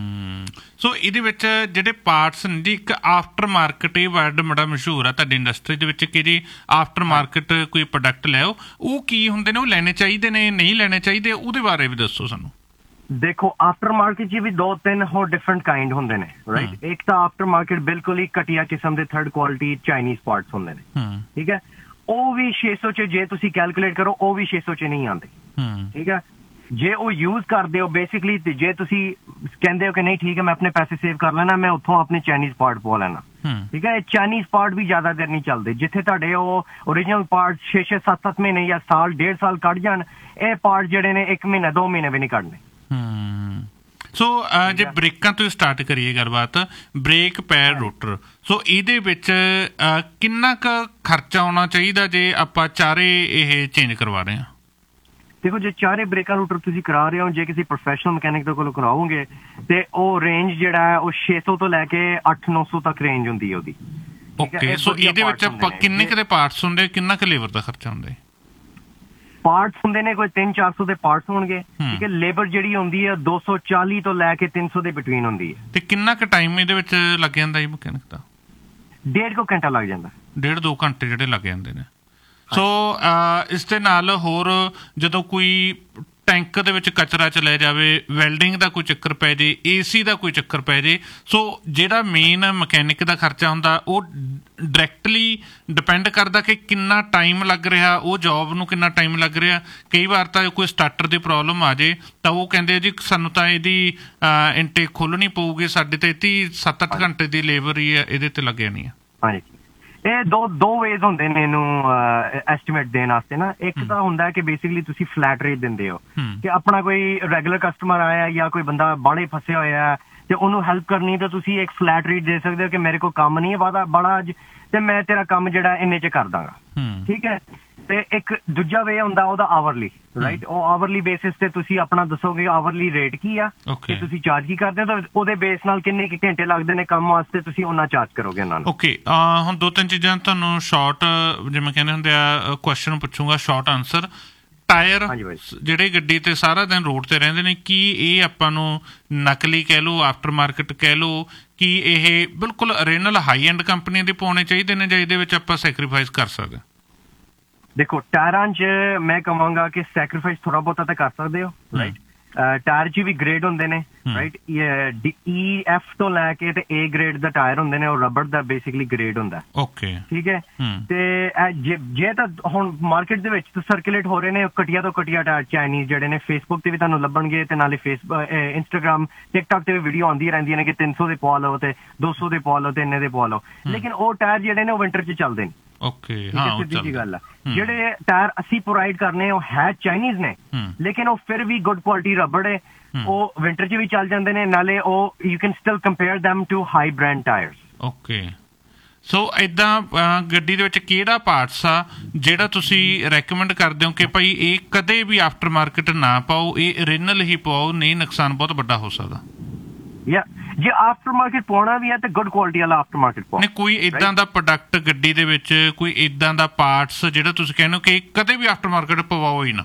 ਸੋ ਇਹਦੇ ਵਿੱਚ ਜਿਹੜੇ ਪਾਰਟਸ ਨੇ ਜੀ, ਇੱਕ ਆਫਟਰ ਮਾਰਕੀਟ, ਇਹ ਵਰਡ ਬੜਾ ਮਸ਼ਹੂਰ ਆ ਤੁਹਾਡੀ ਇੰਡਸਟਰੀ ਦੇ ਵਿੱਚ ਕਿ ਜੀ ਆਫਟਰ ਮਾਰਕੀਟ ਕੋਈ ਪ੍ਰੋਡਕਟ ਲਿਆਓ, ਉਹ ਕੀ ਹੁੰਦੇ ਨੇ? ਉਹ ਲੈਣੇ ਚਾਹੀਦੇ ਨੇ, ਨਹੀਂ ਲੈਣੇ ਚਾਹੀਦੇ? ਉਹਦੇ ਬਾਰੇ ਵੀ ਦੱਸੋ ਸਾਨੂੰ। ਦੇਖੋ, ਆਫਟਰ ਮਾਰਕੀਟ 'ਚ ਵੀ 2-3 ਹੋਰ ਡਿਫਰੈਂਟ ਕਾਈਂਡ ਹੁੰਦੇ ਨੇ, ਰਾਈਟ? ਇੱਕ ਤਾਂ ਆਫਟਰ ਮਾਰਕੀਟ ਬਿਲਕੁਲ ਹੀ ਘਟੀਆ ਕਿਸਮ ਦੇ ਥਰਡ ਕੁਆਲਿਟੀ ਚਾਈਨੀਜ਼ ਪਾਰਟਸ ਹੁੰਦੇ ਨੇ, ਠੀਕ ਹੈ? ਉਹ ਵੀ 600 'ਚ ਜੇ ਤੁਸੀਂ ਕੈਲਕੂਲੇਟ ਕਰੋ ਉਹ ਵੀ 600 'ਚ ਨਹੀਂ ਆਉਂਦੇ, ਠੀਕ ਹੈ? ਜੇ ਉਹ ਯੂਜ਼ ਕਰਦੇ ਹੋ ਬੇਸਿਕਲੀ, ਜੇ ਤੁਸੀਂ ਕਹਿੰਦੇ ਹੋ ਕਿ ਨਹੀਂ ਠੀਕ ਹੈ ਮੈਂ ਆਪਣੇ ਪੈਸੇ ਸੇਵ ਕਰ ਲੈਣਾ, ਮੈਂ ਉੱਥੋਂ ਆਪਣੇ ਚਾਈਨੀਜ਼ ਪਾਰਟ ਪਵਾ ਲੈਣਾ, ਠੀਕ ਹੈ? ਚਾਈਨੀਜ਼ ਪਾਰਟ ਵੀ ਜ਼ਿਆਦਾ ਦੇਰ ਨਹੀਂ ਚੱਲਦੇ। ਜਿੱਥੇ ਤੁਹਾਡੇ ਉਹ ਓਰੀਜਨਲ ਪਾਰਟ 6-6, 7-7 ਮਹੀਨੇ ਜਾਂ ਸਾਲ, 1.5 ਸਾਲ ਕੱਢ ਜਾਣ, ਇਹ ਪਾਰਟ ਜਿਹੜੇ ਨੇ 1 ਮਹੀਨਾ 2 ਮਹੀਨੇ ਵੀ ਨਹੀਂ ਕੱਢਣੇ। ਸੋ ਜੇ ਬ੍ਰੇਕਾਂ ਤੋਂ ਸਟਾਰਟ ਕਰੀਏ ਗੱਲਬਾਤ, ਬ੍ਰੇਕ ਪੈਡ ਰੋਟਰ, ਸੋ ਇਹਦੇ ਵਿੱਚ ਕਿੰਨਾ ਕੁ ਖਰਚਾ ਆਉਣਾ ਚਾਹੀਦਾ ਜੇ ਆਪਾਂ ਚਾਰੇ ਇਹ ਚੇਂਜ ਕਰਵਾ ਰਹੇ ਹਾਂ? ਦੇਖੋ, ਜੇ ਚਾਰੇ ਬ੍ਰੇਕਾਂ ਰੂਟਰ ਤੁਸੀਂ ਕਰਾ ਰਹੇ ਹੋ, ਜੇ ਕਿਸੇ ਪ੍ਰੋਫੈਸ਼ਨਲ ਮਕੈਨਿਕ ਦੇ ਕੋਲੋਂ ਕਰਾਓਗੇ ਤੇ ਉਹ ਰੇਂਜ ਜਿਹੜਾ ਹੈ ਉਹ 600 ਤੋਂ ਲੈ ਕੇ 800-900 ਤੱਕ ਰੇਂਜ ਹੁੰਦੀ ਹੈ ਉਹਦੀ। ਓਕੇ, ਸੋ ਇਹਦੇ ਵਿੱਚ ਕਿੰਨੇ ਕੁ ਦੇ ਪਾਰਟਸ ਹੁੰਦੇ, ਕਿੰਨਾ ਕੁ ਲੇਬਰ ਦਾ ਖਰਚਾ ਹੁੰਦਾ? ਪਾਰਟਸ ਹੁੰਦੇ ਨੇ ਕੋਈ 300-400 ਦੇ ਪਾਰਟਸ ਹੋਣਗੇ, ਠੀਕ ਹੈ? ਲੇਬਰ ਜਿਹੜੀ ਹੁੰਦੀ ਹੈ 240 ਤੋਂ ਲੈ ਕੇ 300 ਦੇ ਬਿਟਵੀਨ ਹੁੰਦੀ ਹੈ। ਤੇ ਕਿੰਨਾ ਕੁ ਟਾਈਮ ਇਹਦੇ ਵਿੱਚ ਲੱਗ ਜਾਂਦਾ ਜੀ ਮਕੈਨਿਕ ਦਾ? 1.5 ਘੰਟਾ ਲੱਗ ਜਾਂਦਾ, 1.5-2 ਘੰਟੇ ਜਿਹੜੇ ਲੱਗ ਜਾਂਦੇ ਨੇ। ਸੋ ਇਸ ਦੇ ਨਾਲ ਹੋਰ ਜਦੋਂ ਕੋਈ ਟੈਂਕ ਦੇ ਵਿੱਚ ਕਚਰਾ ਚਲਿਆ ਜਾਵੇ, ਵੈਲਡਿੰਗ ਦਾ ਕੋਈ ਚੱਕਰ ਪੈ ਜੇ, AC ਦਾ ਕੋਈ ਚੱਕਰ ਪੈ ਜੇ, ਸੋ ਜਿਹੜਾ ਮੇਨ ਮਕੈਨਿਕ ਦਾ ਖਰਚਾ ਹੁੰਦਾ ਉਹ ਡਾਇਰੈਕਟਲੀ ਡਿਪੈਂਡ ਕਰਦਾ ਕਿ ਕਿੰਨਾ ਟਾਈਮ ਲੱਗ ਰਿਹਾ, ਉਹ ਜੌਬ ਨੂੰ ਕਿੰਨਾ ਟਾਈਮ ਲੱਗ ਰਿਹਾ। ਕਈ ਵਾਰ ਤਾਂ ਕੋਈ ਸਟਾਰਟਰ ਦੀ ਪ੍ਰੋਬਲਮ ਆ ਜੇ ਤਾਂ ਉਹ ਕਹਿੰਦੇ ਜੀ ਸਾਨੂੰ ਤਾਂ ਇਹਦੀ ਇਨਟੇਕ ਖੋਲ੍ਹਣੀ ਪਊਗੀ, ਸਾਡੇ ਤੇ 7-8 ਘੰਟੇ ਦੀ ਲੇਬਰ ਹੀ ਇਹਦੇ ਤੇ ਲੱਗ ਜਾਣੀ ਆ। ਹਾਂਜੀ, ਇਹ ਦੋ ਵੇਜ਼ ਹੁੰਦੇ ਨੇ ਇਹਨੂੰ ਐਸਟੀਮੇਟ ਦੇਣ ਵਾਸਤੇ ਨਾ। ਇੱਕ ਤਾਂ ਹੁੰਦਾ ਕਿ ਬੇਸਿਕਲੀ ਤੁਸੀਂ ਫਲੈਟ ਰੇਟ ਦਿੰਦੇ ਹੋ ਕਿ ਆਪਣਾ ਕੋਈ ਰੈਗੂਲਰ ਕਸਟਮਰ ਆਇਆ ਜਾਂ ਕੋਈ ਬੰਦਾ ਬਾਹਲੇ ਫਸਿਆ ਹੋਇਆ ਤੇ ਉਹਨੂੰ ਹੈਲਪ ਕਰਨੀ, ਤਾਂ ਤੁਸੀਂ ਇੱਕ ਫਲੈਟ ਰੇਟ ਦੇ ਸਕਦੇ ਹੋ ਕਿ ਮੇਰੇ ਕੋਲ ਕੰਮ ਨਹੀਂ ਹੈ ਬੜਾ ਅੱਜ ਤੇ ਮੈਂ ਤੇਰਾ ਕੰਮ ਜਿਹੜਾ ਇੰਨੇ 'ਚ ਕਰ ਦਾਂਗਾ, ਠੀਕ ਹੈ? ਤੇ ਇੱਕ ਦੂਜਾ ਵੇ ਹੁੰਦਾ ਉਹਦਾ ਆਵਰਲੀ, ਰਾਈਟ? ਉਹ ਆਵਰਲੀ ਬੇਸਿਸ ਤੇ ਤੁਸੀਂ ਆਪਣਾ ਦੱਸੋਗੇ ਆਵਰਲੀ ਰੇਟ ਕੀ ਆ ਤੇ ਤੁਸੀਂ ਚਾਰਜ ਕੀ ਕਰਦੇ ਹੋ, ਤਾਂ ਉਹਦੇ ਬੇਸ ਨਾਲ ਕਿੰਨੇ ਕੁ ਘੰਟੇ ਲੱਗਦੇ ਨੇ ਕੰਮ ਵਾਸਤੇ ਤੁਸੀਂ ਉਹਨਾਂ ਚਾਰਜ ਕਰੋਗੇ ਉਹਨਾਂ ਨੂੰ। ਓਕੇ, ਹੁਣ 2-3 ਚੀਜ਼ਾਂ ਤੁਹਾਨੂੰ ਸ਼ਾਰਟ, ਜਿਵੇਂ ਕਹਿੰਦੇ ਹੁੰਦੇ ਆ, ਕੁਐਸਚਨ ਪੁੱਛੂੰਗਾ, ਸ਼ਾਰਟ ਆਨਸਰ। ਟਾਇਰ ਜਿਹੜੇ ਗੱਡੀ ਤੇ ਸਾਰਾ ਦਿਨ ਰੋਡ ਤੇ ਰਹਿੰਦੇ ਨੇ, ਕੀ ਇਹ ਆਪਾਂ ਨੂੰ ਨਕਲੀ ਕਹਿ ਲਓ, ਆਫਟਰ ਮਾਰਕੀਟ ਕਹਿ ਲਓ, ਕੀ ਇਹ ਬਿਲਕੁਲ ਓਰੀਜਨਲ ਹਾਈ ਐਂਡ ਕੰਪਨੀ ਦੇ ਪਾਉਣੇ ਚਾਹੀਦੇ ਨੇ ਜਾਂ ਇਹਦੇ ਵਿੱਚ ਆਪਾਂ ਸੈਕਰੀਫਾਈਸ ਕਰ ਸਕਦੇ? ਦੇਖੋ, ਟਾਇਰਾਂ 'ਚ ਮੈਂ ਕਹਾਂਗਾ ਕਿ ਸੈਕਰੀਫਾਈਸ ਥੋੜਾ ਬਹੁਤਾ ਤਾਂ ਕਰ ਸਕਦੇ ਹੋ, ਰਾਈਟ? ਟਾਇਰ 'ਚ ਵੀ ਗ੍ਰੇਡ ਹੁੰਦੇ ਨੇ, ਰਾਈਟ। EF ਤੋਂ ਲੈ ਕੇ ਤੇ A ਗ੍ਰੇਡ ਦਾ ਟਾਇਰ ਹੁੰਦੇ ਨੇ, ਉਹ ਰਬੜ ਦਾ ਬੇਸਿਕਲੀ ਗ੍ਰੇਡ ਹੁੰਦਾ। ਓਕੇ, ਠੀਕ ਹੈ। ਤੇ ਜੇ ਤਾਂ ਹੁਣ ਮਾਰਕੀਟ ਦੇ ਵਿੱਚ ਸਰਕੂਲੇਟ ਹੋ ਰਹੇ ਨੇ ਘਟੀਆ ਤੋਂ ਘਟੀਆ ਟਾਇਰ ਚਾਈਨੀਜ਼ ਜਿਹੜੇ ਨੇ, ਫੇਸਬੁੱਕ ਤੇ ਵੀ ਤੁਹਾਨੂੰ ਲੱਭਣਗੇ ਤੇ ਨਾਲੇ ਇੰਸਟਾਗ੍ਰਾਮ ਟਿਕਟੌਕ ਤੇ ਵੀ ਵੀਡੀਓ ਆਉਂਦੀਆਂ ਰਹਿੰਦੀਆਂ ਨੇ ਕਿ 300 ਦੇ ਪਵਾ ਲਓ ਤੇ 200 ਦੇ ਪਵਾ ਲਓ ਤੇ ਇੰਨੇ ਦੇ ਪਵਾ ਲਓ, ਲੇਕਿਨ ਉਹ ਟਾਇਰ ਜਿਹੜੇ ਨੇ ਉਹ ਵਿੰਟਰ 'ਚ ਚੱਲਦੇ ਨੇ। ਓਕੇ, ਹਾਂ, ਸਿੱਧੀ ਜੀ ਗੱਲ ਆ। ਜਿਹੜੇ ਟਾਇਰ ਅਸੀਂ ਪ੍ਰੋਵਾਈਡ ਕਰਨੇ ਉਹ ਹੈ ਚਾਈਨੀਜ਼ ਨੇ, ਲੇਕਿਨ ਉਹ ਫਿਰ ਵੀ ਗੁੱਡ ਕੁਆਲਿਟੀ ਰਬੜ ਹੈ, ਉਹ ਵਿੰਟਰ 'ਚ ਵੀ ਚੱਲ ਜਾਂਦੇ ਨੇ, ਨਾਲੇ ਉਹ you can still compare them to high brand tyres. Okay, ਸੋ ਏਦਾਂ ਗੱਡੀ ਦੇ ਵਿੱਚ ਕਿਹੜਾ ਪਾਰਟਸ ਆ ਜਿਹੜਾ ਤੁਸੀਂ ਰეკਮੈਂਡ ਕਰਦੇ ਹੋ ਕਿ ਭਾਈ ਇਹ ਕਦੇ ਵੀ ਆਫਟਰ ਮਾਰਕੀਟ ਨਾ ਪਾਓ, ਇਹ ਓਰੀਜਨਲ ਹੀ ਪਾਓ, ਨਹੀਂ ਨੁਕਸਾਨ ਬਹੁਤ ਵੱਡਾ ਹੋ ਸਕਦਾ? ਜੇ ਆਫਟਰ ਮਾਰਕੀਟ ਪਾਉਣਾ ਵੀ ਹੈ ਤੇ ਗੁੱਡ ਕੁਆਲਿਟੀ ਵਾਲਾ ਆਫਟਰ ਮਾਰਕੀਟ ਪਾਓ। ਨਹੀਂ, ਕੋਈ ਇਦਾਂ ਦਾ ਪ੍ਰੋਡਕਟ ਗੱਡੀ ਦੇ ਵਿੱਚ, ਕੋਈ ਇਦਾਂ ਦਾ ਪਾਰਟਸ ਜਿਹੜਾ ਤੁਸੀਂ ਕਹਿੰਦੇ ਹੋ ਕਿ ਕਦੇ ਵੀ ਆਫਟਰ ਮਾਰਕੀਟ ਪਵਾਓ ਹੀ ਨਾ?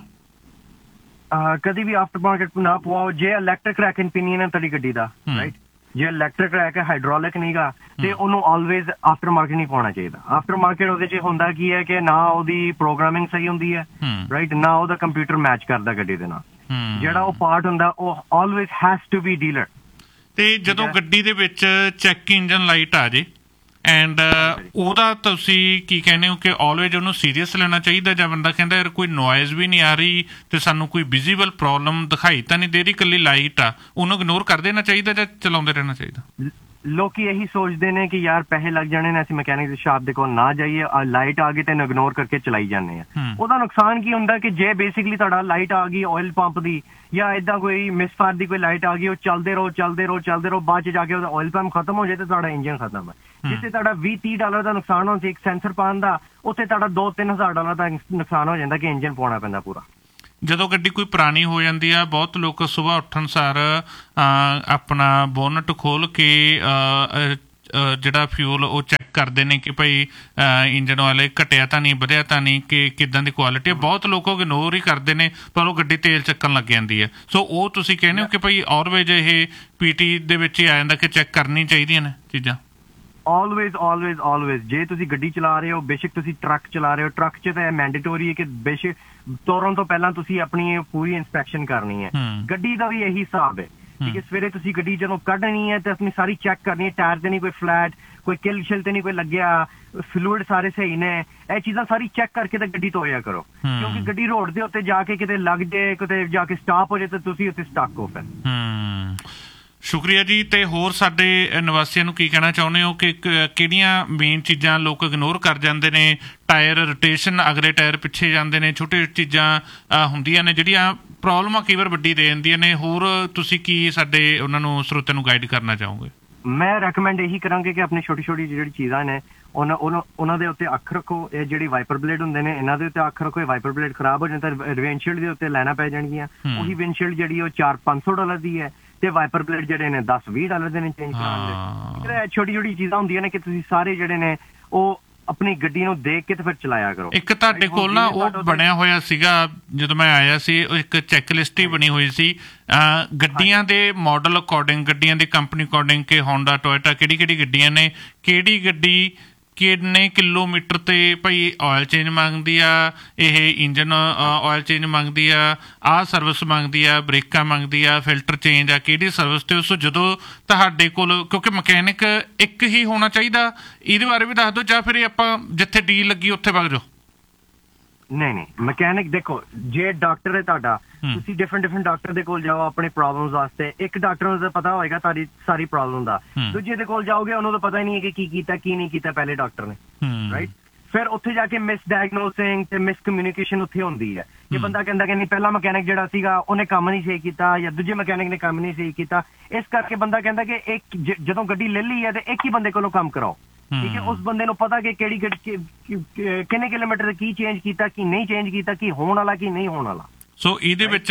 ਕਦੇ ਵੀ ਆਫਟਰ ਮਾਰਕੀਟ ਨਾ ਪਵਾਓ। ਜੇ ਇਲੈਕਟ੍ਰਿਕ ਰੈਕ ਇੰਪੀਨੀਅਨ ਹੈ ਤੁਹਾਡੀ ਗੱਡੀ ਦਾ, ਰਾਈਟ, ਜੇ ਇਲੈਕਟ੍ਰਿਕ ਰੈਕ ਹੈ, ਹਾਈਡ੍ਰੋਲਿਕ ਨਹੀਂਗਾ, ਤੇ ਉਹਨੂੰ ਆਲਵੇਜ਼ ਆਫਟਰ ਮਾਰਕੀਟ ਨਹੀਂ ਪਾਉਣਾ ਚਾਹੀਦਾ। ਆਫਟਰ ਮਾਰਕੀਟ ਉਹਦੇ 'ਚ ਹੁੰਦਾ ਕੀ ਹੈ ਕਿ ਨਾ ਉਹਦੀ ਪ੍ਰੋਗਰਾਮਿੰਗ ਸਹੀ ਹੁੰਦੀ ਹੈ, ਰਾਈਟ, ਨਾ ਉਹਦਾ ਕੰਪਿਊਟਰ ਮੈਚ ਕਰਦਾ ਗੱਡੀ ਦੇ ਨਾਲ। ਜਿਹੜਾ ਉਹ ਪਾਰਟ ਹੁੰਦਾ ਉਹ always has to be dealer. ਤੇ ਜਦੋਂ ਗੱਡੀ ਦੇ ਵਿੱਚ ਚੈੱਕ ਇੰਜਨ ਲਾਈਟ ਆ ਜੇ ਐਂਡ ਉਹਦਾ ਤੁਸੀਂ ਕੀ ਕਹਿੰਦੇ ਹੋ ਕਿ ਆਲਵੇਜ਼ ਉਹਨੂੰ ਸੀਰੀਅਸ ਲੈਣਾ ਚਾਹੀਦਾ, ਜਾਂ ਬੰਦਾ ਕਹਿੰਦਾ ਯਾਰ ਕੋਈ ਨੋਇਜ਼ ਵੀ ਨਹੀਂ ਆ ਰਹੀ ਤੇ ਸਾਨੂੰ ਕੋਈ ਵਿਜ਼ੀਬਲ ਪ੍ਰੋਬਲਮ ਦਿਖਾਈ ਤਾਂ ਨਹੀਂ ਦੇ ਰਹੀ, ਇਕੱਲੀ ਲਾਈਟ ਆ, ਉਹਨੂੰ ਇਗਨੋਰ ਕਰ ਦੇਣਾ ਚਾਹੀਦਾ ਜਾਂ ਚਲਾਉਂਦੇ ਰਹਿਣਾ ਚਾਹੀਦਾ? ਲੋਕੀ ਇਹੀ ਸੋਚਦੇ ਨੇ ਕਿ ਯਾਰ ਪੈਸੇ ਲੱਗ ਜਾਣੇ ਨੇ, ਅਸੀਂ ਮਕੈਨਿਕ ਦੀ ਸ਼ਾਪ ਦੇ ਕੋਲ ਨਾ ਜਾਈਏ, ਲਾਈਟ ਆ ਗਈ ਤੇ ਇਗਨੋਰ ਕਰਕੇ ਚਲਾਈ ਜਾਂਦੇ ਆ। ਉਹਦਾ ਨੁਕਸਾਨ ਕੀ ਹੁੰਦਾ ਕਿ ਜੇ ਬੇਸਿਕਲੀ ਤੁਹਾਡਾ ਲਾਈਟ ਆ ਗਈ ਆਇਲ ਪੰਪ ਦੀ ਜਾਂ ਏਦਾਂ ਕੋਈ ਮਿਸਫਾਇਰ ਦੀ ਕੋਈ ਲਾਈਟ ਆ ਗਈ, ਉਹ ਚੱਲਦੇ ਰਹੋ, ਬਾਅਦ ਚ ਜਾ ਕੇ ਉਹਦਾ ਆਇਲ ਪੰਪ ਖਤਮ ਹੋ ਜਾਏ ਤੇ ਤੁਹਾਡਾ ਇੰਜਨ ਖਤਮ ਹੈ। ਜਿੱਥੇ ਤੁਹਾਡਾ $20-30 ਦਾ ਨੁਕਸਾਨ ਹੋਣਾ ਸੀ ਇੱਕ ਸੈਂਸਰ ਪਾਉਣ ਦਾ, ਉੱਥੇ ਤੁਹਾਡਾ $2-3 ਦਾ ਨੁਕਸਾਨ ਹੋ ਜਾਂਦਾ ਕਿ ਇੰਜਨ ਪਾਉਣਾ ਪੈਂਦਾ ਪੂਰਾ। ਜਦੋਂ ਗੱਡੀ ਕੋਈ ਪੁਰਾਣੀ ਹੋ ਜਾਂਦੀ ਆ, ਬਹੁਤ ਲੋਕ ਸੁਬਾਹ ਉੱਠਣ ਸਾਰ ਆਪਣਾ ਬੋਨਟ ਖੋਲ ਕੇ ਜਿਹੜਾ ਫਿਊਲ ਉਹ ਚੈੱਕ ਕਰਦੇ ਨੇ ਕਿ ਭਾਈ ਇੰਜਨ ਆਇਲ ਘਟਿਆ ਤਾਂ ਨਹੀਂ, ਵਧਿਆ ਤਾਂ ਨਹੀਂ, ਕਿ ਕਿੱਦਾਂ ਦੀ ਕੁਆਲਿਟੀ ਹੈ। ਬਹੁਤ ਲੋਕ ਇਗਨੋਰ ਹੀ ਕਰਦੇ ਨੇ, ਪਰ ਉਹ ਗੱਡੀ ਤੇਲ ਚੱਕਣ ਲੱਗ ਜਾਂਦੀ ਹੈ। ਸੋ ਉਹ ਤੁਸੀਂ ਕਹਿੰਦੇ ਹੋ ਕਿ ਭਾਈ ਆਲਵੇਜ਼ ਇਹ PT ਦੇ ਵਿੱਚ ਹੀ ਆ ਜਾਂਦਾ ਕਿ ਚੈੱਕ ਕਰਨੀ ਚਾਹੀਦੀਆਂ ਨੇ ਚੀਜ਼ਾਂ? ਆਲਵੇਜ਼ ਜੇ ਤੁਸੀਂ ਗੱਡੀ ਚਲਾ ਰਹੇ ਹੋ, ਬੇਸ਼ੱਕ ਤੁਸੀਂ ਟਰੱਕ ਚਲਾ ਰਹੇ ਹੋ, ਟਰੱਕ 'ਚ ਤਾਂ ਮੈਂਡੇਟੋਰੀ ਹੈ ਕਿ ਬੇਸ਼ੱਕ ਤੋਰਨ ਤੋਂ ਪਹਿਲਾਂ ਤੁਸੀਂ ਆਪਣੀ ਪੂਰੀ ਇੰਸਪੈਕਸ਼ਨ ਕਰਨੀ ਹੈ। ਗੱਡੀ ਦਾ ਵੀ ਇਹੀ ਹਿਸਾਬ ਹੈ, ਠੀਕ ਹੈ। ਸਵੇਰੇ ਤੁਸੀਂ ਗੱਡੀ ਜਦੋਂ ਕੱਢਣੀ ਹੈ ਤੇ ਆਪਣੀ ਸਾਰੀ ਚੈੱਕ ਕਰਨੀ ਹੈ, ਟਾਇਰ ਤੇ ਨਹੀਂ ਕੋਈ ਫਲੈਟ, ਕੋਈ ਕਿਲ ਸ਼ਿਲ ਤੇ ਨਹੀਂ ਕੋਈ ਲੱਗਿਆ, ਫਲੂਇਡ ਸਾਰੇ ਸਹੀ ਨੇ, ਇਹ ਚੀਜ਼ਾਂ ਸਾਰੀ ਚੈੱਕ ਕਰਕੇ ਤੇ ਗੱਡੀ ਧੋਇਆ ਕਰੋ, ਕਿਉਂਕਿ ਗੱਡੀ ਰੋਡ ਦੇ ਉੱਤੇ ਜਾ ਕੇ ਕਿਤੇ ਲੱਗ ਜੇ, ਕਿਤੇ ਜਾ ਕੇ ਸਟਾਪ ਹੋ ਜਾਏ ਤੇ ਤੁਸੀਂ ਉੱਥੇ ਸਟਕ ਹੋ ਫਿਰ। ਸ਼ੁਕਰੀਆ ਜੀ। ਤੇ ਹੋਰ ਸਾਡੇ ਨਿਵਾਸੀਆਂ ਨੂੰ ਕੀ ਕਹਿਣਾ ਚਾਹੁੰਦੇ ਹੋ ਕਿ ਕਿਹੜੀਆਂ ਮੇਨ ਚੀਜ਼ਾਂ ਲੋਕ ਇਗਨੋਰ ਕਰ ਜਾਂਦੇ ਨੇ? ਟਾਇਰ ਰੋਟੇਸ਼ਨ, ਅਗਲੇ ਟਾਇਰ ਪਿੱਛੇ ਜਾਂਦੇ ਨੇ, ਛੋਟੇ ਚੀਜ਼ਾਂ ਹੁੰਦੀਆਂ ਨੇ ਜਿਹੜੀਆਂ ਪ੍ਰੋਬਲਮਾਂ ਕਈ ਵਾਰ ਵੱਡੀ ਦੇ ਜਾਂਦੀਆਂ ਨੇ। ਹੋਰ ਤੁਸੀਂ ਕੀ ਸਾਡੇ ਉਹਨਾਂ ਨੂੰ ਸਰੋਤਿਆਂ ਨੂੰ ਗਾਈਡ ਕਰਨਾ ਚਾਹੋਗੇ? ਮੈਂ ਰეკਮੈਂਡ ਇਹੀ ਕਰਾਂਗੇ ਕਿ ਆਪਣੀ ਛੋਟੀ ਜਿਹੜੀ ਚੀਜ਼ਾਂ ਨੇ ਉਹਨਾਂ ਦੇ ਉੱਤੇ ਅੱਖ ਰੱਖੋ। ਇਹ ਜਿਹੜੀ ਵਾਈਪਰ ਬਲੇਡ ਹੁੰਦੇ ਨੇ ਇਹਨਾਂ ਦੇ ਉੱਤੇ ਅੱਖ ਰੱਖੋ। ਵਾਈਪਰ ਬਲੇਡ ਖਰਾਬ ਹੋ ਜਾਣ ਤਾਂ ਵਿੰਡਸ਼ੀਲਡ ਦੇ ਉੱਤੇ ਲੈਣਾ ਪੈ ਜਾਣਗੀਆਂ। ਉਹੀ ਵਿੰਡਸ਼ੀਲਡ ਜਿਹੜੀ ਉਹ $400-500 ਦੀ ਹੈ ਤੇ ਵਾਈਪਰ ਬਲੇਡ ਜਿਹੜੇ ਨੇ $10-20 ਦੇ ਨੇ ਚੇਂਜ ਕਰਾਉਣ। ਛੋਟੀ ਚੀਜ਼ਾਂ ਹੁੰਦੀਆਂ ਨੇ ਕਿ ਤੁਸੀਂ ਸਾਰੇ ਜਿਹੜੇ ਨੇ ਉਹ ਆਪਣੀ ਗੱਡੀ ਨੂੰ ਦੇਖ ਕੇ ਤੇ ਫਿਰ ਚਲਾਇਆ ਕਰੋ। ਇੱਕ ਤੁਹਾਡੇ ਕੋਲ ਨਾ ਉਹ ਬਣਿਆ ਹੋਇਆ ਸੀਗਾ ਜਦੋਂ ਮੈਂ ਆਇਆ ਸੀ, ਇੱਕ ਚੈੱਕ ਲਿਸਟ ਹੀ ਬਣੀ ਹੋਈ ਸੀ ਗੱਡੀਆਂ ਦੇ ਮਾਡਲ ਅਕੋਰਡਿੰਗ, ਗੱਡੀਆਂ ਦੀ ਕੰਪਨੀ ਅਕੋਰਡਿੰਗ ਕਿ ਹੋਂਡਾ, ਟੋਇਟਾ ਕਿਹੜੀ ਗੱਡੀਆਂ ਨੇ, ਕਿਹੜੀ ਗੱਡੀ ਕਿੰਨੇ ਕਿਲੋਮੀਟਰ ਤੇ ਭਾਈ ਆਇਲ ਚੇਂਜ ਮੰਗਦੀ ਆ, ਇਹ ਇੰਜਨ ਆਇਲ ਚੇਂਜ ਮੰਗਦੀ ਆ, ਆਹ ਸਰਵਿਸ ਮੰਗਦੀ ਆ, ਬ੍ਰੇਕਾਂ ਮੰਗਦੀ ਆ, ਫਿਲਟਰ ਚੇਂਜ ਆ, ਕਿਹੜੀ ਸਰਵਿਸ ਤੇ। ਉਸ ਜਦੋਂ ਤੁਹਾਡੇ ਕੋਲ, ਕਿਉਂਕਿ ਮਕੈਨਿਕ ਇੱਕ ਹੀ ਹੋਣਾ ਚਾਹੀਦਾ, ਇਹਦੇ ਬਾਰੇ ਵੀ ਦੱਸ ਦਿਓ, ਜਾਂ ਫਿਰ ਆਪਾਂ ਜਿੱਥੇ ਡੀਲ ਲੱਗੀ ਉੱਥੇ ਵਗ ਜਾਓ? ਨਹੀਂ, ਮਕੈਨਿਕ ਦੇਖੋ, ਜੇ ਡਾਕਟਰ ਹੈ ਤੁਹਾਡਾ, ਤੁਸੀਂ ਡਿਫਰੈਂਟ ਡਾਕਟਰ ਦੇ ਕੋਲ ਜਾਓ ਆਪਣੇ ਪ੍ਰੋਬਲਮਸ ਵਾਸਤੇ। ਇੱਕ ਡਾਕਟਰ ਨੂੰ ਤਾਂ ਪਤਾ ਹੋਏਗਾ ਤੁਹਾਡੀ ਸਾਰੀ ਪ੍ਰੋਬਲਮ ਦਾ, ਦੂਜੇ ਦੇ ਕੋਲ ਜਾਓਗੇ ਉਹਨੂੰ ਤਾਂ ਪਤਾ ਹੀ ਨਹੀਂ ਹੈ ਕਿ ਕੀ ਕੀਤਾ ਕੀ ਨਹੀਂ ਕੀਤਾ ਪਹਿਲੇ ਡਾਕਟਰ ਨੇ, ਰਾਈਟ। ਫਿਰ ਉੱਥੇ ਜਾ ਕੇ ਮਿਸ ਡਾਇਗਨੋਸਿੰਗ ਤੇ ਮਿਸ ਕਮਿਊਨੀਕੇਸ਼ਨ ਉੱਥੇ ਹੁੰਦੀ ਹੈ ਕਿ ਬੰਦਾ ਕਹਿੰਦਾ ਕਿ ਨਹੀਂ ਪਹਿਲਾ ਮਕੈਨਿਕ ਜਿਹੜਾ ਸੀਗਾ ਉਹਨੇ ਕੰਮ ਨਹੀਂ ਸਹੀ ਕੀਤਾ, ਜਾਂ ਦੂਜੇ ਮਕੈਨਿਕ ਨੇ ਕੰਮ ਨਹੀਂ ਸਹੀ ਕੀਤਾ। ਇਸ ਕਰਕੇ ਬੰਦਾ ਕਹਿੰਦਾ ਕਿ ਜਦੋਂ ਗੱਡੀ ਲੈ ਲਈ ਹੈ ਤੇ ਇੱਕ ਹੀ ਬੰਦੇ ਕੋਲੋਂ ਕੰਮ ਕਰਾਓ, ਠੀਕ ਹੈ। ਉਸ ਬੰਦੇ ਨੂੰ ਪਤਾ ਕਿ ਕਿਹੜੀ ਕਿੰਨੇ ਕਿਲੋਮੀਟਰ ਤੇ ਕੀ ਚੇਂਜ ਕੀਤਾ, ਕੀ ਨਹੀਂ ਚੇਂਜ ਕੀਤਾ, ਕੀ ਹੋਣ ਵਾਲਾ ਕੀ ਨਹੀਂ ਹੋਣ ਵਾਲਾ। ਸੋ ਇਹਦੇ ਵਿੱਚ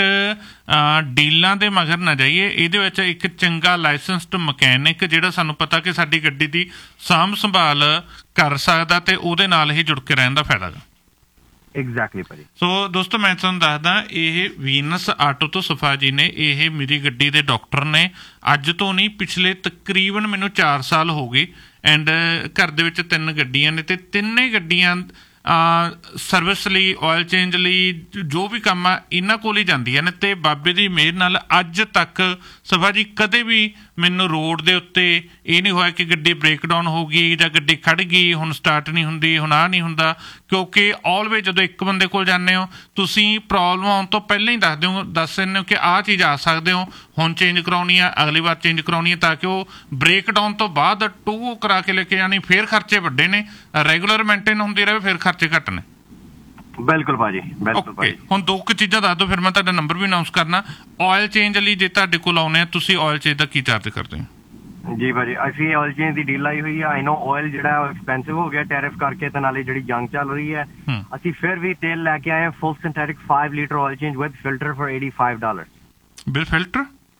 ਡੀਲਾਂ ਦੇ ਮਗਰ ਨਾ ਜਾਈਏ। ਇਹਦੇ ਵਿੱਚ ਇੱਕ ਚੰਗਾ ਲਾਇਸੈਂਸਡ ਮਕੈਨਿਕ ਜਿਹੜਾ ਸਾਨੂੰ ਪਤਾ ਕਿ ਸਾਡੀ ਗੱਡੀ ਦੀ ਸਾਂਭ ਸੰਭਾਲ ਕਰ ਸਕਦਾ ਤੇ ਉਹਦੇ ਨਾਲ ਹੀ ਜੁੜ ਕੇ ਰਹਿਣ ਦਾ ਫਾਇਦਾ ਗਾ। ਐਗਜ਼ੈਕਟਲੀ ਭਾਜੀ। ਸੋ ਦੋਸਤੋ, ਮੈਂ ਤੁਹਾਨੂੰ ਦੱਸਦਾ, ਇਹ ਵੀਨਸ ਆਟੋ ਤੋਂ ਸਫਾ ਜੀ ਨੇ, ਇਹ ਮੇਰੀ ਗੱਡੀ ਦੇ ਡਾਕਟਰ ਨੇ। ਅੱਜ ਤੋਂ ਨਹੀਂ, ਪਿਛਲੇ ਤਕਰੀਬਨ ਮੈਨੂੰ 4 ਸਾਲ ਹੋ ਗਏ। ਐਂਡ ਘਰ ਦੇ ਵਿੱਚ 3 ਗੱਡੀਆਂ ਨੇ ਤੇ ਤਿੰਨੇ ਗੱਡੀਆਂ ਸਰਵਿਸ ਲਈ, ਆਇਲ ਚੇਂਜ ਲਈ, ਜੋ ਵੀ ਕੰਮ ਆ ਇਹਨਾਂ ਕੋਲ ਹੀ ਜਾਂਦੀਆਂ ਨੇ। ਅਤੇ ਬਾਬੇ ਦੀ ਮਿਹਰ ਨਾਲ ਅੱਜ ਤੱਕ ਸਭਾ ਜੀ ਕਦੇ ਵੀ ਮੈਨੂੰ ਰੋਡ ਦੇ ਉੱਤੇ ਇਹ ਨਹੀਂ ਹੋਇਆ ਕਿ ਗੱਡੀ ਬ੍ਰੇਕਡਾਊਨ ਹੋ ਗਈ ਜਾਂ ਗੱਡੀ ਖੜ੍ਹ ਗਈ, ਹੁਣ ਸਟਾਰਟ ਨਹੀਂ ਹੁੰਦੀ, ਹੁਣ ਆਹ ਨਹੀਂ ਹੁੰਦਾ। ਕਿਉਂਕਿ ਆਲਵੇਜ਼ ਜਦੋਂ ਇੱਕ ਬੰਦੇ ਕੋਲ ਜਾਂਦੇ ਹੋ ਤੁਸੀਂ ਪ੍ਰੋਬਲਮ ਆਉਣ ਤੋਂ ਪਹਿਲਾਂ ਹੀ ਦੱਸ ਦਿੰਦੇ ਹੋ ਕਿ ਆਹ ਚੀਜ਼ ਆ ਸਕਦੇ ਹੋ, ਹੁਣ ਚੇਂਜ ਕਰਾਉਣੀ ਆ, ਅਗਲੀ ਵਾਰ ਚੇਂਜ ਕਰਾਉਣੀ ਹੈ, ਤਾਂ ਕਿ ਉਹ ਬ੍ਰੇਕਡਾਊਨ ਤੋਂ ਬਾਅਦ ਟੂ ਕਰਾ ਕੇ ਲੈ ਕੇ ਜਾਣੀ। ਫਿਰ ਖਰਚੇ ਵੱਡੇ ਨੇ, ਰੈਗੂਲਰ ਮੇਨਟੇਨ ਹੁੰਦੀ ਰਹੇ ਫਿਰ ਖਰਚੇ ਘੱਟ ਨੇ। ਬਿਲਕੁਲ ਭਾਜੀ, ਬਿਲਕੁਲ ਭਾਜੀ। ਹੁਣ ਦੋ ਕੁ ਚੀਜ਼ਾਂ ਦੱਸ ਦਿਓ, ਫਿਰ ਮੈਂ ਤੁਹਾਡਾ ਨੰਬਰ ਵੀ ਅਨਾਊਂਸ ਕਰਨਾ। ਆਇਲ ਚੇਂਜ ਲਈ ਜੇ ਤੁਹਾਡੇ ਕੋਲ ਆਉਣੇ ਆ, ਤੁਸੀਂ ਆਇਲ ਚੇਂਜ ਦਾ ਕੀ ਚਾਰਜ ਕਰਦੇ ਹੋ? ਜੀ ਭਾਜੀ, ਅਸੀਂ ਆਇਲ ਚੇਂਜ ਦੀ ਡੀਲ ਲਾਈ ਹੋਈ ਆ। ਆਈ ਨੋ ਆਇਲ ਜਿਹੜਾ ਉਹ ਐਕਸਪੈਂਸਿਵ ਹੋ ਗਿਆ ਟੈਰਿਫ ਕਰਕੇ, ਤੇ ਨਾਲੇ ਜਿਹੜੀ ਜੰਗ ਚੱਲ ਰਹੀ ਹੈ, ਅਸੀਂ ਫਿਰ ਵੀ ਤੇਲ ਲੈ ਕੇ ਆਏ ਫੁੱਲ synthetic 5 litre oil change with filter for $85। With filter?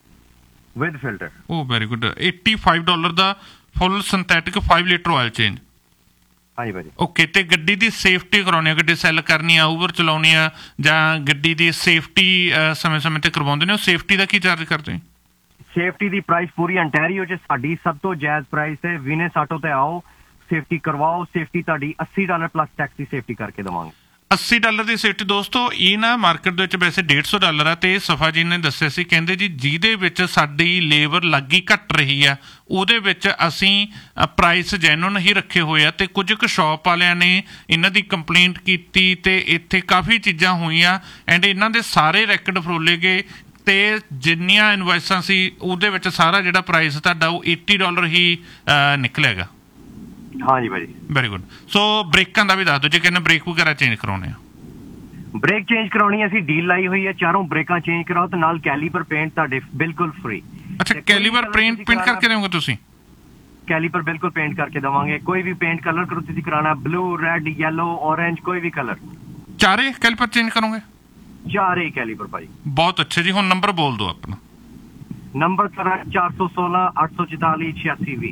With filter. O very good. $85 the full synthetic 5 litre oil change. ਹਾਂਜੀ ਭਾਜੀ। ਓਕੇ। ਤੇ ਗੱਡੀ ਦੀ ਸੇਫਟੀ ਕਰਾਉਣੀ ਆ, ਗੱਡੀ ਸੈੱਲ ਕਰਨੀ ਆ, ਊਬਰ ਚਲਾਉਣੀ ਆ, ਜਾਂ ਗੱਡੀ ਦੀ ਸੇਫਟੀ ਸਮੇਂ ਸਮੇਂ ਤੇ ਕਰਵਾਉਂਦੇ ਨੇ, ਉਹ ਸੇਫਟੀ ਦਾ ਕੀ ਚਾਰਜ ਕਰਦੇ ਹੋ? ਸੇਫਟੀ ਦੀ ਪ੍ਰਾਈਸ ਪੂਰੀ ਅੰਟੈਰੀਓ 'ਚ ਸਾਡੀ ਸਭ ਤੋਂ ਜਾਇਜ਼ ਪ੍ਰਾਈਸ ਹੈ। ਵੀਨਸ ਆਟੋ ਤੇ ਆਓ, ਸੇਫਟੀ ਕਰਵਾਓ। ਸੇਫਟੀ ਤੁਹਾਡੀ $80 ਪਲੱਸ ਟੈਕਸ ਦੀ ਸੇਫਟੀ ਕਰਕੇ ਦੇਵਾਂਗੇ। $80 ਦੀ ਸੇਫਟੀ। ਦੋਸਤੋ ਇਹ ਨਾ ਮਾਰਕੀਟ ਦੇ ਵਿੱਚ ਵੈਸੇ $150 ਆ, ਤੇ ਸਫਾ ਜੀ ਨੇ ਦੱਸਿਆ ਸੀ, ਕਹਿੰਦੇ ਜੀ ਜਿਹਦੇ ਵਿੱਚ ਸਾਡੀ ਲੇਬਰ ਲੱਗੀ ਘੱਟ ਰਹੀ ਆ ਉਹਦੇ ਵਿੱਚ ਅਸੀਂ ਪ੍ਰਾਈਸ ਜੈਨੂਨ ਹੀ ਰੱਖੇ ਹੋਏ ਆ। ਤੇ ਕੁਝ ਕੁ ਸ਼ੌਪ ਵਾਲਿਆਂ ਨੇ ਇਹਨਾਂ ਦੀ ਕੰਪਲੇਂਟ ਕੀਤੀ ਤੇ ਇੱਥੇ ਕਾਫੀ ਚੀਜ਼ਾਂ ਹੋਈਆਂ, ਐਂਡ ਇਹਨਾਂ ਦੇ ਸਾਰੇ ਰੈਕਡ ਫਰੋਲੇ ਗਏ, ਤੇ ਜਿੰਨੀਆਂ ਇਨਵਾਇਸਾਂ ਸੀ ਉਹਦੇ ਵਿੱਚ ਸਾਰਾ ਜਿਹੜਾ ਪ੍ਰਾਈਸ ਤੁਹਾਡਾ ਉਹ $80 ਹੀ ਨਿਕਲੇਗਾ। ਹਾਂਜੀ ਭਾਜੀ। Very good. ਸੋ ਬ੍ਰੇਕਾਂ ਦਾ ਵੀ ਦੱਸ ਦਿਓ, ਜੇ ਕਹਿੰਦੇ ਬ੍ਰੇਕ ਵਗੈਰਾ ਚੇਂਜ ਕਰਾਉਣੇ ਆ। ਬ੍ਰੇਕ ਚੇਂਜ ਕਰਾਉਣੀ ਅਸੀਂ ਡੀਲ ਲਾਈ ਹੋਈ ਹੈ, ਚਾਰੋਂ ਬ੍ਰੇਕਾਂ ਚੇਂਜ ਕਰਾਓ ਤੇ ਨਾਲ ਕੈਲੀਪਰ ਪੇਂਟ ਤੁਹਾਡੇ ਬਿਲਕੁਲ ਫ੍ਰੀ। ਅੱਛਾ, ਕੈਲੀਪਰ ਪੇਂਟ ਕਰਕੇ ਦੇਵੋਗੇ ਤੁਸੀਂ? ਕੈਲੀਪਰ ਬਿਲਕੁਲ ਪੇਂਟ ਕਰਕੇ ਦੇਵਾਂਗੇ। ਕੋਈ ਵੀ ਪੇਂਟ ਕਲਰ ਕਰੋ ਤੁਸੀਂ ਕਰਾਣਾ, ਬਲੂ, ਰੈਡ, ਯੈਲੋ, ਔਰੇਂਜ, ਕੋਈ ਵੀ ਕਲਰ। ਚਾਰੇ ਕੈਲੀਪਰ ਚੇਂਜ ਕਰੋਗੇ? ਚਾਰੇ ਕੈਲੀਪਰ ਭਾਈ। ਬਹੁਤ ਅੱਛਾ ਜੀ। ਹੁਣ ਨੰਬਰ ਬੋਲ ਦਿਓ ਆਪਣਾ। Number 416 844 8620।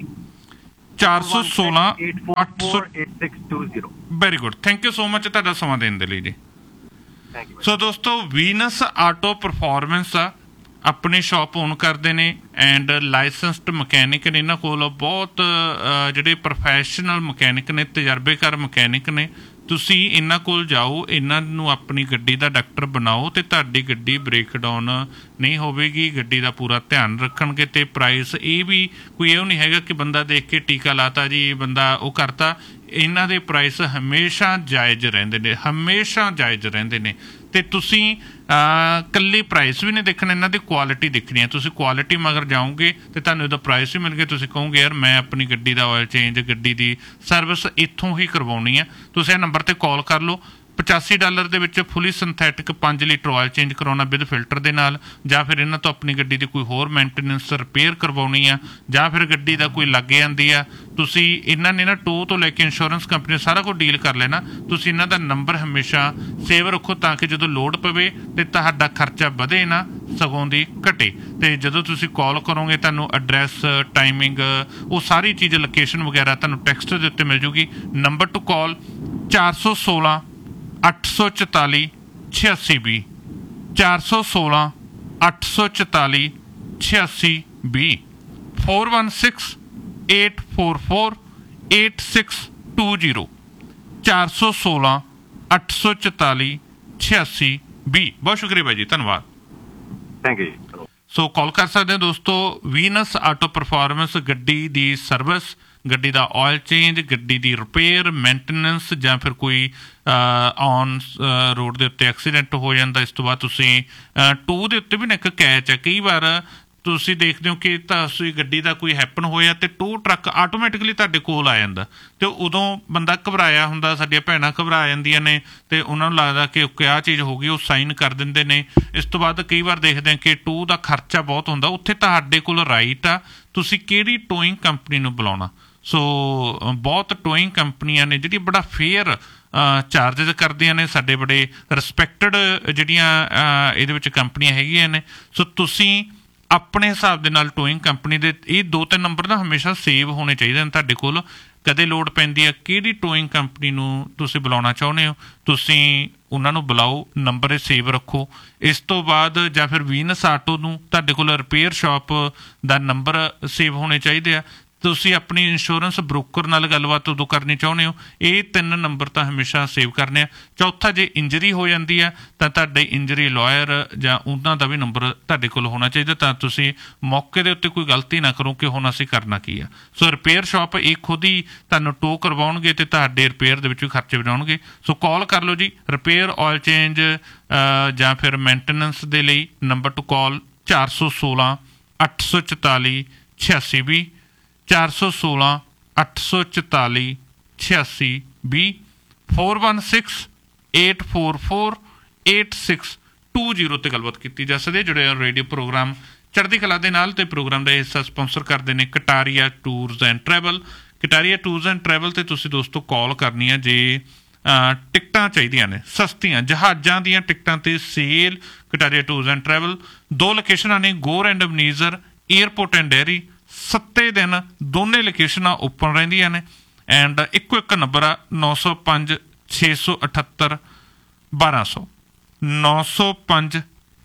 416 800। Very good. Thank you so much ਤੁਹਾਡਾ ਸਮਾਂ ਦੇਣ ਦੇ ਲਈ ਜੀ। ਸੋ ਦੋਸਤੋ, ਵੀਨਸ ਆਟੋ ਪਰਫਾਰਮੈਂਸ ਆ, ਆਪਣੀ ਸ਼ਾਪ ਓਨ ਕਰਦੇ ਨੇ ਐਂਡ ਲਾਇਸੈਂਸਡ ਮਕੈਨਿਕ ਨੇ। ਇਹਨਾਂ ਕੋਲ ਬਹੁਤ ਜਿਹੜੇ ਪ੍ਰੋਫੈਸ਼ਨਲ ਮਕੈਨਿਕ ਨੇ, ਤਜਰਬੇਕਾਰ ਮਕੈਨਿਕ ਨੇ। ਤੁਸੀਂ ਇਹਨਾਂ ਕੋਲ ਜਾਓ, ਇਹਨਾਂ ਨੂੰ ਆਪਣੀ ਗੱਡੀ ਦਾ ਡਾਕਟਰ ਬਣਾਓ ਤੇ ਤੁਹਾਡੀ ਗੱਡੀ ਬ੍ਰੇਕਡਾਊਨ ਨਹੀਂ ਹੋਵੇਗੀ। ਗੱਡੀ ਦਾ ਪੂਰਾ ਧਿਆਨ ਰੱਖਣਗੇ। ਤੇ ਪ੍ਰਾਈਸ ਇਹ ਵੀ ਕੋਈ ਇਹ ਨਹੀਂ ਹੈਗਾ ਕਿ ਬੰਦਾ ਦੇਖ ਕੇ ਟੀਕਾ ਲਾਤਾ ਜੀ, ਬੰਦਾ ਉਹ ਕਰਤਾ। ਇਹਨਾਂ ਦੇ ਪ੍ਰਾਈਸ ਹਮੇਸ਼ਾ ਜਾਇਜ਼ ਰਹਿੰਦੇ ਨੇ, ਹਮੇਸ਼ਾ ਜਾਇਜ਼ ਰਹਿੰਦੇ ਨੇ। ਤੇ ਤੁਸੀਂ ਇਕੱਲੀ ਪ੍ਰਾਈਸ ਵੀ ਨਹੀਂ ਦੇਖਣਾ, ਇਹਨਾਂ ਦੀ ਕੁਆਲਿਟੀ ਦੇਖਣੀ ਹੈ। ਤੁਸੀਂ ਕੁਆਲਿਟੀ ਮਗਰ ਜਾਓਗੇ ਤੇ ਤੁਹਾਨੂੰ ਇਹਦਾ ਪ੍ਰਾਈਸ ਵੀ ਮਿਲ ਗਿਆ। ਤੁਸੀਂ ਕਹੋਗੇ ਯਾਰ ਮੈਂ ਆਪਣੀ ਗੱਡੀ ਦਾ ਆਇਲ ਚੇਂਜ, ਗੱਡੀ ਦੀ ਸਰਵਿਸ ਇੱਥੋਂ ਹੀ ਕਰਵਾਉਣੀ ਹੈ। ਤੁਸੀਂ ਇਹ ਨੰਬਰ ਤੇ ਕਾਲ ਕਰ ਲਓ। $85 ਦੇ ਵਿੱਚ ਫੁੱਲੀ ਸਿੰਥੈਟਿਕ 5 ਲੀਟਰ ਆਇਲ ਚੇਂਜ ਕਰਾਉਣਾ ਵਿਦ ਫਿਲਟਰ ਦੇ ਨਾਲ, ਜਾਂ ਫਿਰ ਇਹਨਾਂ ਤੋਂ ਆਪਣੀ ਗੱਡੀ ਦੀ ਕੋਈ ਹੋਰ ਮੇਨਟੇਨੈਂਸ ਰਿਪੇਅਰ ਕਰਵਾਉਣੀ ਆ, ਜਾਂ ਫਿਰ ਗੱਡੀ ਦਾ ਕੋਈ ਲੱਗ ਜਾਂਦੀ ਆ, ਤੁਸੀਂ ਇਹਨਾਂ ਨੇ ਨਾ ਟੋ ਤੋਂ ਲੈ ਕੇ ਇੰਸ਼ੋਰੈਂਸ ਕੰਪਨੀ ਸਾਰਾ ਕੁਝ ਡੀਲ ਕਰ ਲੈਣਾ। ਤੁਸੀਂ ਇਹਨਾਂ ਦਾ ਨੰਬਰ ਹਮੇਸ਼ਾ ਸੇਵ ਰੱਖੋ ਤਾਂ ਕਿ ਜਦੋਂ ਲੋਡ ਪਵੇ ਤੇ ਤੁਹਾਡਾ ਖਰਚਾ ਵਧੇ ਨਾ, ਸਗੋਂ ਦੀ ਘਟੇ। ਤੇ ਜਦੋਂ ਤੁਸੀਂ ਕਾਲ ਕਰੋਗੇ ਤੁਹਾਨੂੰ ਐਡਰੈਸ, ਟਾਈਮਿੰਗ, ਉਹ ਸਾਰੀ ਚੀਜ਼, ਲੋਕੇਸ਼ਨ ਵਗੈਰਾ ਤੁਹਾਨੂੰ ਟੈਕਸਟ ਦੇ ਉੱਤੇ ਮਿਲ ਜੂਗੀ। ਨੰਬਰ ਟੂ ਕਾਲ 416 844 8620। 416 844 8620। 416 844 8620। 416 844 8620। ਬਹੁਤ ਸ਼ੁਕਰੀਆ ਭਾਈ ਜੀ, ਧੰਨਵਾਦ। ਥੈਂਕ ਯੂ ਜੀ। ਸੋ ਕਾਲ ਕਰ ਸਕਦੇ ਹੋ ਦੋਸਤੋ। ਵੀਨਸ ਆਟੋ ਪਰਫਾਰਮੈਂਸ, ਗੱਡੀ ਦੀ ਸਰਵਿਸ, ਗੱਡੀ ਦਾ ਆਇਲ ਚੇਂਜ, ਗੱਡੀ ਦੀ ਰਿਪੇਅਰ, ਮੇਨਟੇਨੈਂਸ, ਜਾਂ ਫਿਰ ਕੋਈ ਔਨ ਰੋਡ ਦੇ ਉੱਤੇ ਐਕਸੀਡੈਂਟ ਹੋ ਜਾਂਦਾ। ਇਸ ਤੋਂ ਬਾਅਦ ਤੁਸੀਂ ਟੂ ਦੇ ਉੱਤੇ ਵੀ ਨਾ ਇੱਕ ਕੈਚ ਹੈ, ਕਈ ਵਾਰ ਤੁਸੀਂ ਦੇਖਦੇ ਹੋ ਕਿ ਤੁਸੀਂ ਗੱਡੀ ਦਾ ਕੋਈ ਹੈਪਨ ਹੋਇਆ ਤੇ ਟੂ ਟਰੱਕ ਆਟੋਮੈਟਿਕਲੀ ਤੁਹਾਡੇ ਕੋਲ ਆ ਜਾਂਦਾ, ਤੇ ਉਦੋਂ ਬੰਦਾ ਘਬਰਾਇਆ ਹੁੰਦਾ, ਸਾਡੀਆਂ ਭੈਣਾਂ ਘਬਰਾ ਜਾਂਦੀਆਂ ਨੇ ਤੇ ਉਹਨਾਂ ਨੂੰ ਲੱਗਦਾ ਕਿ ਓਕੇ ਆਹ ਚੀਜ਼ ਹੋ ਗਈ, ਉਹ ਸਾਈਨ ਕਰ ਦਿੰਦੇ ਨੇ। ਇਸ ਤੋਂ ਬਾਅਦ ਕਈ ਵਾਰ ਦੇਖਦੇ ਹਾਂ ਕਿ ਟੂ ਦਾ ਖਰਚਾ ਬਹੁਤ ਹੁੰਦਾ। ਉੱਥੇ ਤੁਹਾਡੇ ਕੋਲ ਰਾਈਟ ਆ, ਤੁਸੀਂ ਕਿਹੜੀ ਟੋਇੰਗ ਕੰਪਨੀ ਨੂੰ ਬੁਲਾਉਣਾ। ਸੋ ਬਹੁਤ ਟੋਇੰਗ ਕੰਪਨੀਆਂ ਨੇ ਜਿਹੜੀਆਂ ਬੜਾ ਫੇਅਰ ਚਾਰਜਿਸ ਕਰਦੀਆਂ ਨੇ, ਸਾਡੇ ਬੜੇ ਰਿਸਪੈਕਟਡ ਜਿਹੜੀਆਂ ਇਹਦੇ ਵਿੱਚ ਕੰਪਨੀਆਂ ਹੈਗੀਆਂ ਨੇ। ਸੋ ਤੁਸੀਂ ਆਪਣੇ ਹਿਸਾਬ ਦੇ ਨਾਲ ਟੋਇੰਗ ਕੰਪਨੀ ਦੇ ਇਹ 2-3 ਨੰਬਰ ਨਾ ਹਮੇਸ਼ਾ ਸੇਵ ਹੋਣੇ ਚਾਹੀਦੇ ਨੇ ਤੁਹਾਡੇ ਕੋਲ। ਕਦੇ ਲੋੜ ਪੈਂਦੀ ਹੈ, ਕਿਹੜੀ ਟੋਇੰਗ ਕੰਪਨੀ ਨੂੰ ਤੁਸੀਂ ਬੁਲਾਉਣਾ ਚਾਹੁੰਦੇ ਹੋ, ਤੁਸੀਂ ਉਹਨਾਂ ਨੂੰ ਬੁਲਾਓ, ਨੰਬਰ ਇਹ ਸੇਵ ਰੱਖੋ। ਇਸ ਤੋਂ ਬਾਅਦ ਜਾਂ ਫਿਰ ਵੀਨਸ ਆਟੋ ਨੂੰ ਤੁਹਾਡੇ ਕੋਲ ਰਿਪੇਅਰ ਸ਼ਾਪ ਦਾ ਨੰਬਰ ਸੇਵ ਹੋਣੇ ਚਾਹੀਦੇ ਆ। ਤੁਸੀਂ ਆਪਣੀ ਇੰਸ਼ੋਰੈਂਸ ਬ੍ਰੋਕਰ ਨਾਲ ਗੱਲਬਾਤ ਉਦੋਂ ਕਰਨੀ ਚਾਹੁੰਦੇ ਹੋ, ਇਹ 3 ਨੰਬਰ ਤਾਂ ਹਮੇਸ਼ਾ ਸੇਵ ਕਰਨੇ ਆ। ਚੌਥਾ, ਜੇ ਇੰਜਰੀ ਹੋ ਜਾਂਦੀ ਹੈ ਤਾਂ ਤੁਹਾਡੇ ਇੰਜਰੀ ਲਾਇਰ ਜਾਂ ਉਹਨਾਂ ਦਾ ਵੀ ਨੰਬਰ ਤੁਹਾਡੇ ਕੋਲ ਹੋਣਾ ਚਾਹੀਦਾ, ਤਾਂ ਤੁਸੀਂ ਮੌਕੇ ਦੇ ਉੱਤੇ ਕੋਈ ਗਲਤੀ ਨਾ ਕਰੋ ਕਿ ਹੁਣ ਅਸੀਂ ਕਰਨਾ ਕੀ ਆ। ਸੋ ਰਿਪੇਅਰ ਸ਼ਾਪ ਇਹ ਖੁਦ ਹੀ ਤੁਹਾਨੂੰ ਟੋ ਕਰਵਾਉਣਗੇ ਅਤੇ ਤੁਹਾਡੇ ਰਿਪੇਅਰ ਦੇ ਵਿੱਚ ਵੀ ਖਰਚੇ ਵਧਾਉਣਗੇ। ਸੋ ਕਾਲ ਕਰ ਲਓ ਜੀ। ਰਿਪੇਅਰ, ਆਇਲ ਚੇਂਜ ਜਾਂ ਫਿਰ ਮੇਨਟੇਨੈਂਸ ਦੇ ਲਈ ਨੰਬਰ ਟੂ ਕਾਲ 416 844 8620, 416 844 8620, 416 844 8620 ਤੇ ਗੱਲਬਾਤ ਕੀਤੀ ਜਾ ਸਕਦੀ ਹੈ। ਜਿਹੜੇ ਰੇਡੀਓ ਪ੍ਰੋਗਰਾਮ ਚੜ੍ਹਦੀ ਕਲਾ ਦੇ ਨਾਲ ਤੇ ਪ੍ਰੋਗਰਾਮ ਦਾ ਹਿੱਸਾ ਸਪਾਂਸਰ ਕਰਦੇ ਨੇ Kataria tours and travel. Kataria tours and travel ਤੇ ਤੁਸੀਂ ਦੋਸਤੋ ਕਾਲ ਕਰਨੀ ਹੈ ਜੇ ਟਿਕਟਾਂ ਚਾਹੀਦੀਆਂ ਨੇ ਸਸਤੀਆਂ ਜਹਾਜ਼ਾਂ ਦੀਆਂ ਟਿਕਟਾਂ ਤੇ sale. Kataria tours and travel 2 ਲੋਕੇਸ਼ਨਾਂ ਨੇ, ਗੋਰ ਐਂਡ ਅਬਨੀਜ਼ਰ, ਏਅਰਪੋਰਟ ਐਂਡ ਡੈਰੀ। 7 ਦਿਨ ਦੋਨੇ ਲੋਕੇਸ਼ਨਾਂ ਓਪਨ ਰਹਿੰਦੀਆਂ ਨੇ। ਐਂਡ ਇੱਕੋ ਇੱਕ ਨੰਬਰ ਆ 905 678 1200, 905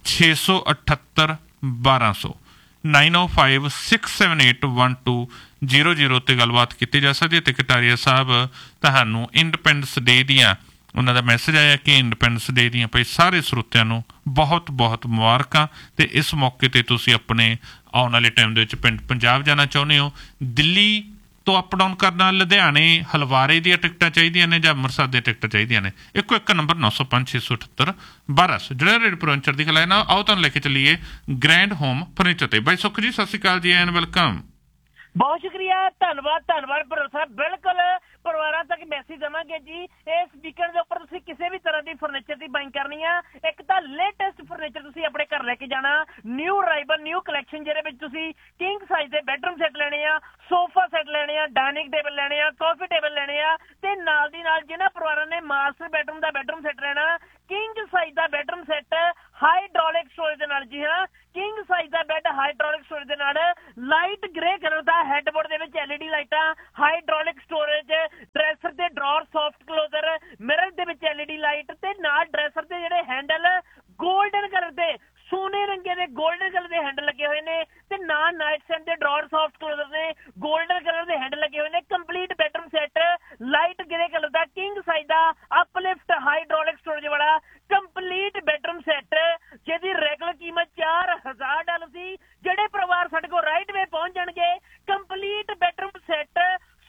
678 1200, 905 678 1200 ਤੇ ਗੱਲਬਾਤ ਕੀਤੀ ਜਾ ਸਕਦੀ ਹੈ। ਅਤੇ ਕਟਾਰੀਆ ਸਾਹਿਬ ਤੁਹਾਨੂੰ ਇੰਡੀਪੈਂਡੈਂਸ ਡੇ ਦੀਆਂ, ਉਹਨਾਂ ਦਾ ਮੈਸੇਜ ਆਇਆ ਕਿ ਇੰਡੀਪੈਂਡੈਂਸ ਡੇ ਦੀਆਂ ਭਾਈ ਸਾਰੇ ਸਰੋਤਿਆਂ ਨੂੰ ਬਹੁਤ ਬਹੁਤ ਮੁਬਾਰਕਾਂ। ਅਤੇ ਇਸ ਮੌਕੇ 'ਤੇ ਤੁਸੀਂ ਆਪਣੇ ਆਉਣ ਵਾਲੇ ਟਾਈਮ ਦੇ ਵਿੱਚ ਪਿੰਡ ਪੰਜਾਬ ਜਾਣਾ ਚਾਹੁੰਦੇ ਹੋ, ਦਿੱਲੀ ਤੋਂ ਅਪ ਡਾਊਨ ਕਰਨਾ, ਲੁਧਿਆਣੇ ਹਲਵਾਰੇ ਦੀਆਂ ਟਿਕਟਾਂ ਚਾਹੀਦੀਆਂ ਨੇ ਜਾਂ ਅੰਮ੍ਰਿਤਸਰ ਦੀਆਂ ਟਿਕਟਾਂ ਚਾਹੀਦੀਆਂ ਨੇ, ਇੱਕੋ ਇੱਕ ਨੰਬਰ 905 678 1200। ਜਿਹੜਾ ਰੇਡ ਪ੍ਰੋਚਰ ਦੀ ਖਲਾਏ ਨਾ, ਆਓ ਤੁਹਾਨੂੰ ਲੈ ਕੇ ਚੱਲੀਏ ਗ੍ਰੈਂਡ ਹੋਮ ਫਰਨੀਚਰ ਤੇ। ਬਾਈ ਸੁੱਖ ਜੀ, ਸਤਿ ਸ਼੍ਰੀ ਅਕਾਲ ਜੀ ਐਂਡ ਵੈਲਕਮ। ਬਹੁਤ ਸ਼ੁਕਰੀਆ, ਧੰਨਵਾਦ ਭਰੋਸਾ। ਬਿਲਕੁਲ ਪਰਿਵਾਰਾਂ ਤੱਕ ਮੈਸੇਜ ਦੇਵਾਂਗੇ ਜੀ। ਇਸ ਵੀਕਐਂਡ ਦੇ ਉੱਪਰ ਤੁਸੀਂ ਕਿਸੇ ਵੀ ਤਰ੍ਹਾਂ ਦੀ ਫਰਨੀਚਰ ਦੀ ਬਾਈਂਗ ਕਰਨੀ ਆ, ਇੱਕ ਤਾਂ ਲੇਟੈਸਟ ਫਰਨੀਚਰ ਤੁਸੀਂ ਆਪਣੇ ਘਰ ਲੈ ਕੇ ਜਾਣਾ, ਨਿਊ ਅਰਾਈਵਲ, ਨਿਊ ਕਲੈਕਸ਼ਨ, ਜਿਹਦੇ ਵਿੱਚ ਤੁਸੀਂ ਕਿੰਗ ਸਾਈਜ਼ ਦੇ ਬੈਡਰੂਮ ਸੈੱਟ ਲੈਣੇ ਆ, ਸੋਫਾ ਸੈੱਟ ਲੈਣੇ ਆ, ਡਾਈਨਿੰਗ ਟੇਬਲ ਲੈਣੇ ਆ, ਕਾਫੀ ਟੇਬਲ ਲੈਣੇ ਆ, ਤੇ ਨਾਲ ਦੀ ਨਾਲ ਜਿਹਨਾਂ ਪਰਿਵਾਰਾਂ ਨੇ ਮਾਸਟਰ ਬੈਡਰੂਮ ਦਾ ਬੈਡਰੂਮ ਸੈੱਟ ਲੈਣਾ, ਕਿੰਗ ਸਾਈਜ਼ ਦਾ ਬੈਡਰੂਮ ਸੈੱਟ ਹਾਈਡ੍ਰੋਲਿਕ ਸਟੋਰੇਜ ਦੇ ਨਾਲ। ਜੀ ਹਾਂ, ਕਿੰਗ ਸਾਈਜ਼ ਦਾ ਬੈੱਡ ਹਾਈਡ੍ਰੋਲਿਕ ਸਟੋਰੇਜ ਦੇ ਨਾਲ, ਲਾਈਟ ਗ੍ਰੇ ਕਲਰ ਦਾ ਹੈਡਬੋਰਡ ਦੇ ਵਿੱਚ LED ਲਾਈਟਾਂ, ਹਾਈਡ੍ਰੋਲਿਕ ਸਟੋਰੇਜ, ਡਰੈਸਰ ਦੇ ਡਰਾਅਰ ਸੌਫਟ ਕਲੋਜ਼ਰ, ਮਿਰਰ ਦੇ ਵਿੱਚ LED ਲਾਈਟ, ਤੇ ਨਾਲ ਡਰੈਸਰ ਦੇ ਜਿਹੜੇ ਹੈਂਡਲ ਗੋਲਡਨ ਕਲਰ ਦੇ, ਸੋਨੇ ਰੰਗੇ ਦੇ ਗੋਲਡਨ ਕਲਰ ਦੇ ਹੈਂਡਲ ਲੱਗੇ ਹੋਏ ਨੇ, ਤੇ ਨਾਲ ਨਾਈਟ ਸਟੈਂਡ ਦੇ ਡਰਾਅਰ ਸੌਫਟ ਕਲੋਜ਼ਰ ਨੇ, ਗੋਲਡਨ ਕਲਰ ਦੇ ਹੈਂਡਲ ਲੱਗੇ ਹੋਏ ਨੇ। Complete bedroom set light grey colour ਦਾ ਕਿੰਗ ਸਾਈਜ਼ ਦਾ ਅਪਲਿਫਟ ਹਾਈਡ੍ਰੋਲਿਕ ਸਟੋਰੇਜ ਵਾਲਾ ਕੰਪਲੀਟ ਬੈਡਰੂਮ ਸੈੱਟ, ਜਿਹਦੀ ਰੈਗੂਲਰ ਕੀਮਤ $4000 ਸੀ। ਜਿਹੜੇ ਪਰਿਵਾਰ ਸਾਡੇ ਕੋਲ ਰਾਈਟ ਵੇ ਪਹੁੰਚ ਜਾਣਗੇ, ਕੰਪਲੀਟ ਬੈਡਰੂਮ ਸੈੱਟ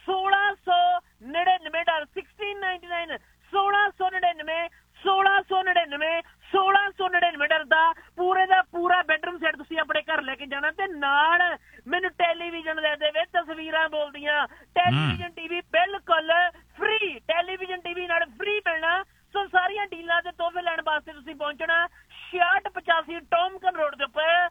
$1699, 1699, 1699, 1699, 1699 ਦਾ ਪੂਰਾ ਬੈਡਰੂਮ ਸੈੱਟ ਤੁਸੀਂ ਆਪਣੇ ਘਰ ਲੈ ਕੇ ਜਾਣਾ। ਤੇ ਨਾਲ ਮੈਨੂੰ ਟੈਲੀਵਿਜ਼ਨ ਦੇ ਵਿੱਚ ਤਸਵੀਰਾਂ ਬੋਲਦੀਆਂ, ਟੈਲੀਵਿਜ਼ਨ TV ਬਿਲਕੁਲ ਫ੍ਰੀ, ਟੈਲੀਵਿਜ਼ਨ TV ਨਾਲ ਫ੍ਰੀ ਮਿਲਣਾ। ਸੋ ਸਾਰੀਆਂ ਡੀਲਾਂ ਤੇ ਤੋਹਫੇ ਲੈਣ ਵਾਸਤੇ ਤੁਸੀਂ ਪਹੁੰਚਣਾ 6685 ਟੌਮਕਨ ਰੋਡ ਦੇ ਉੱਪਰ,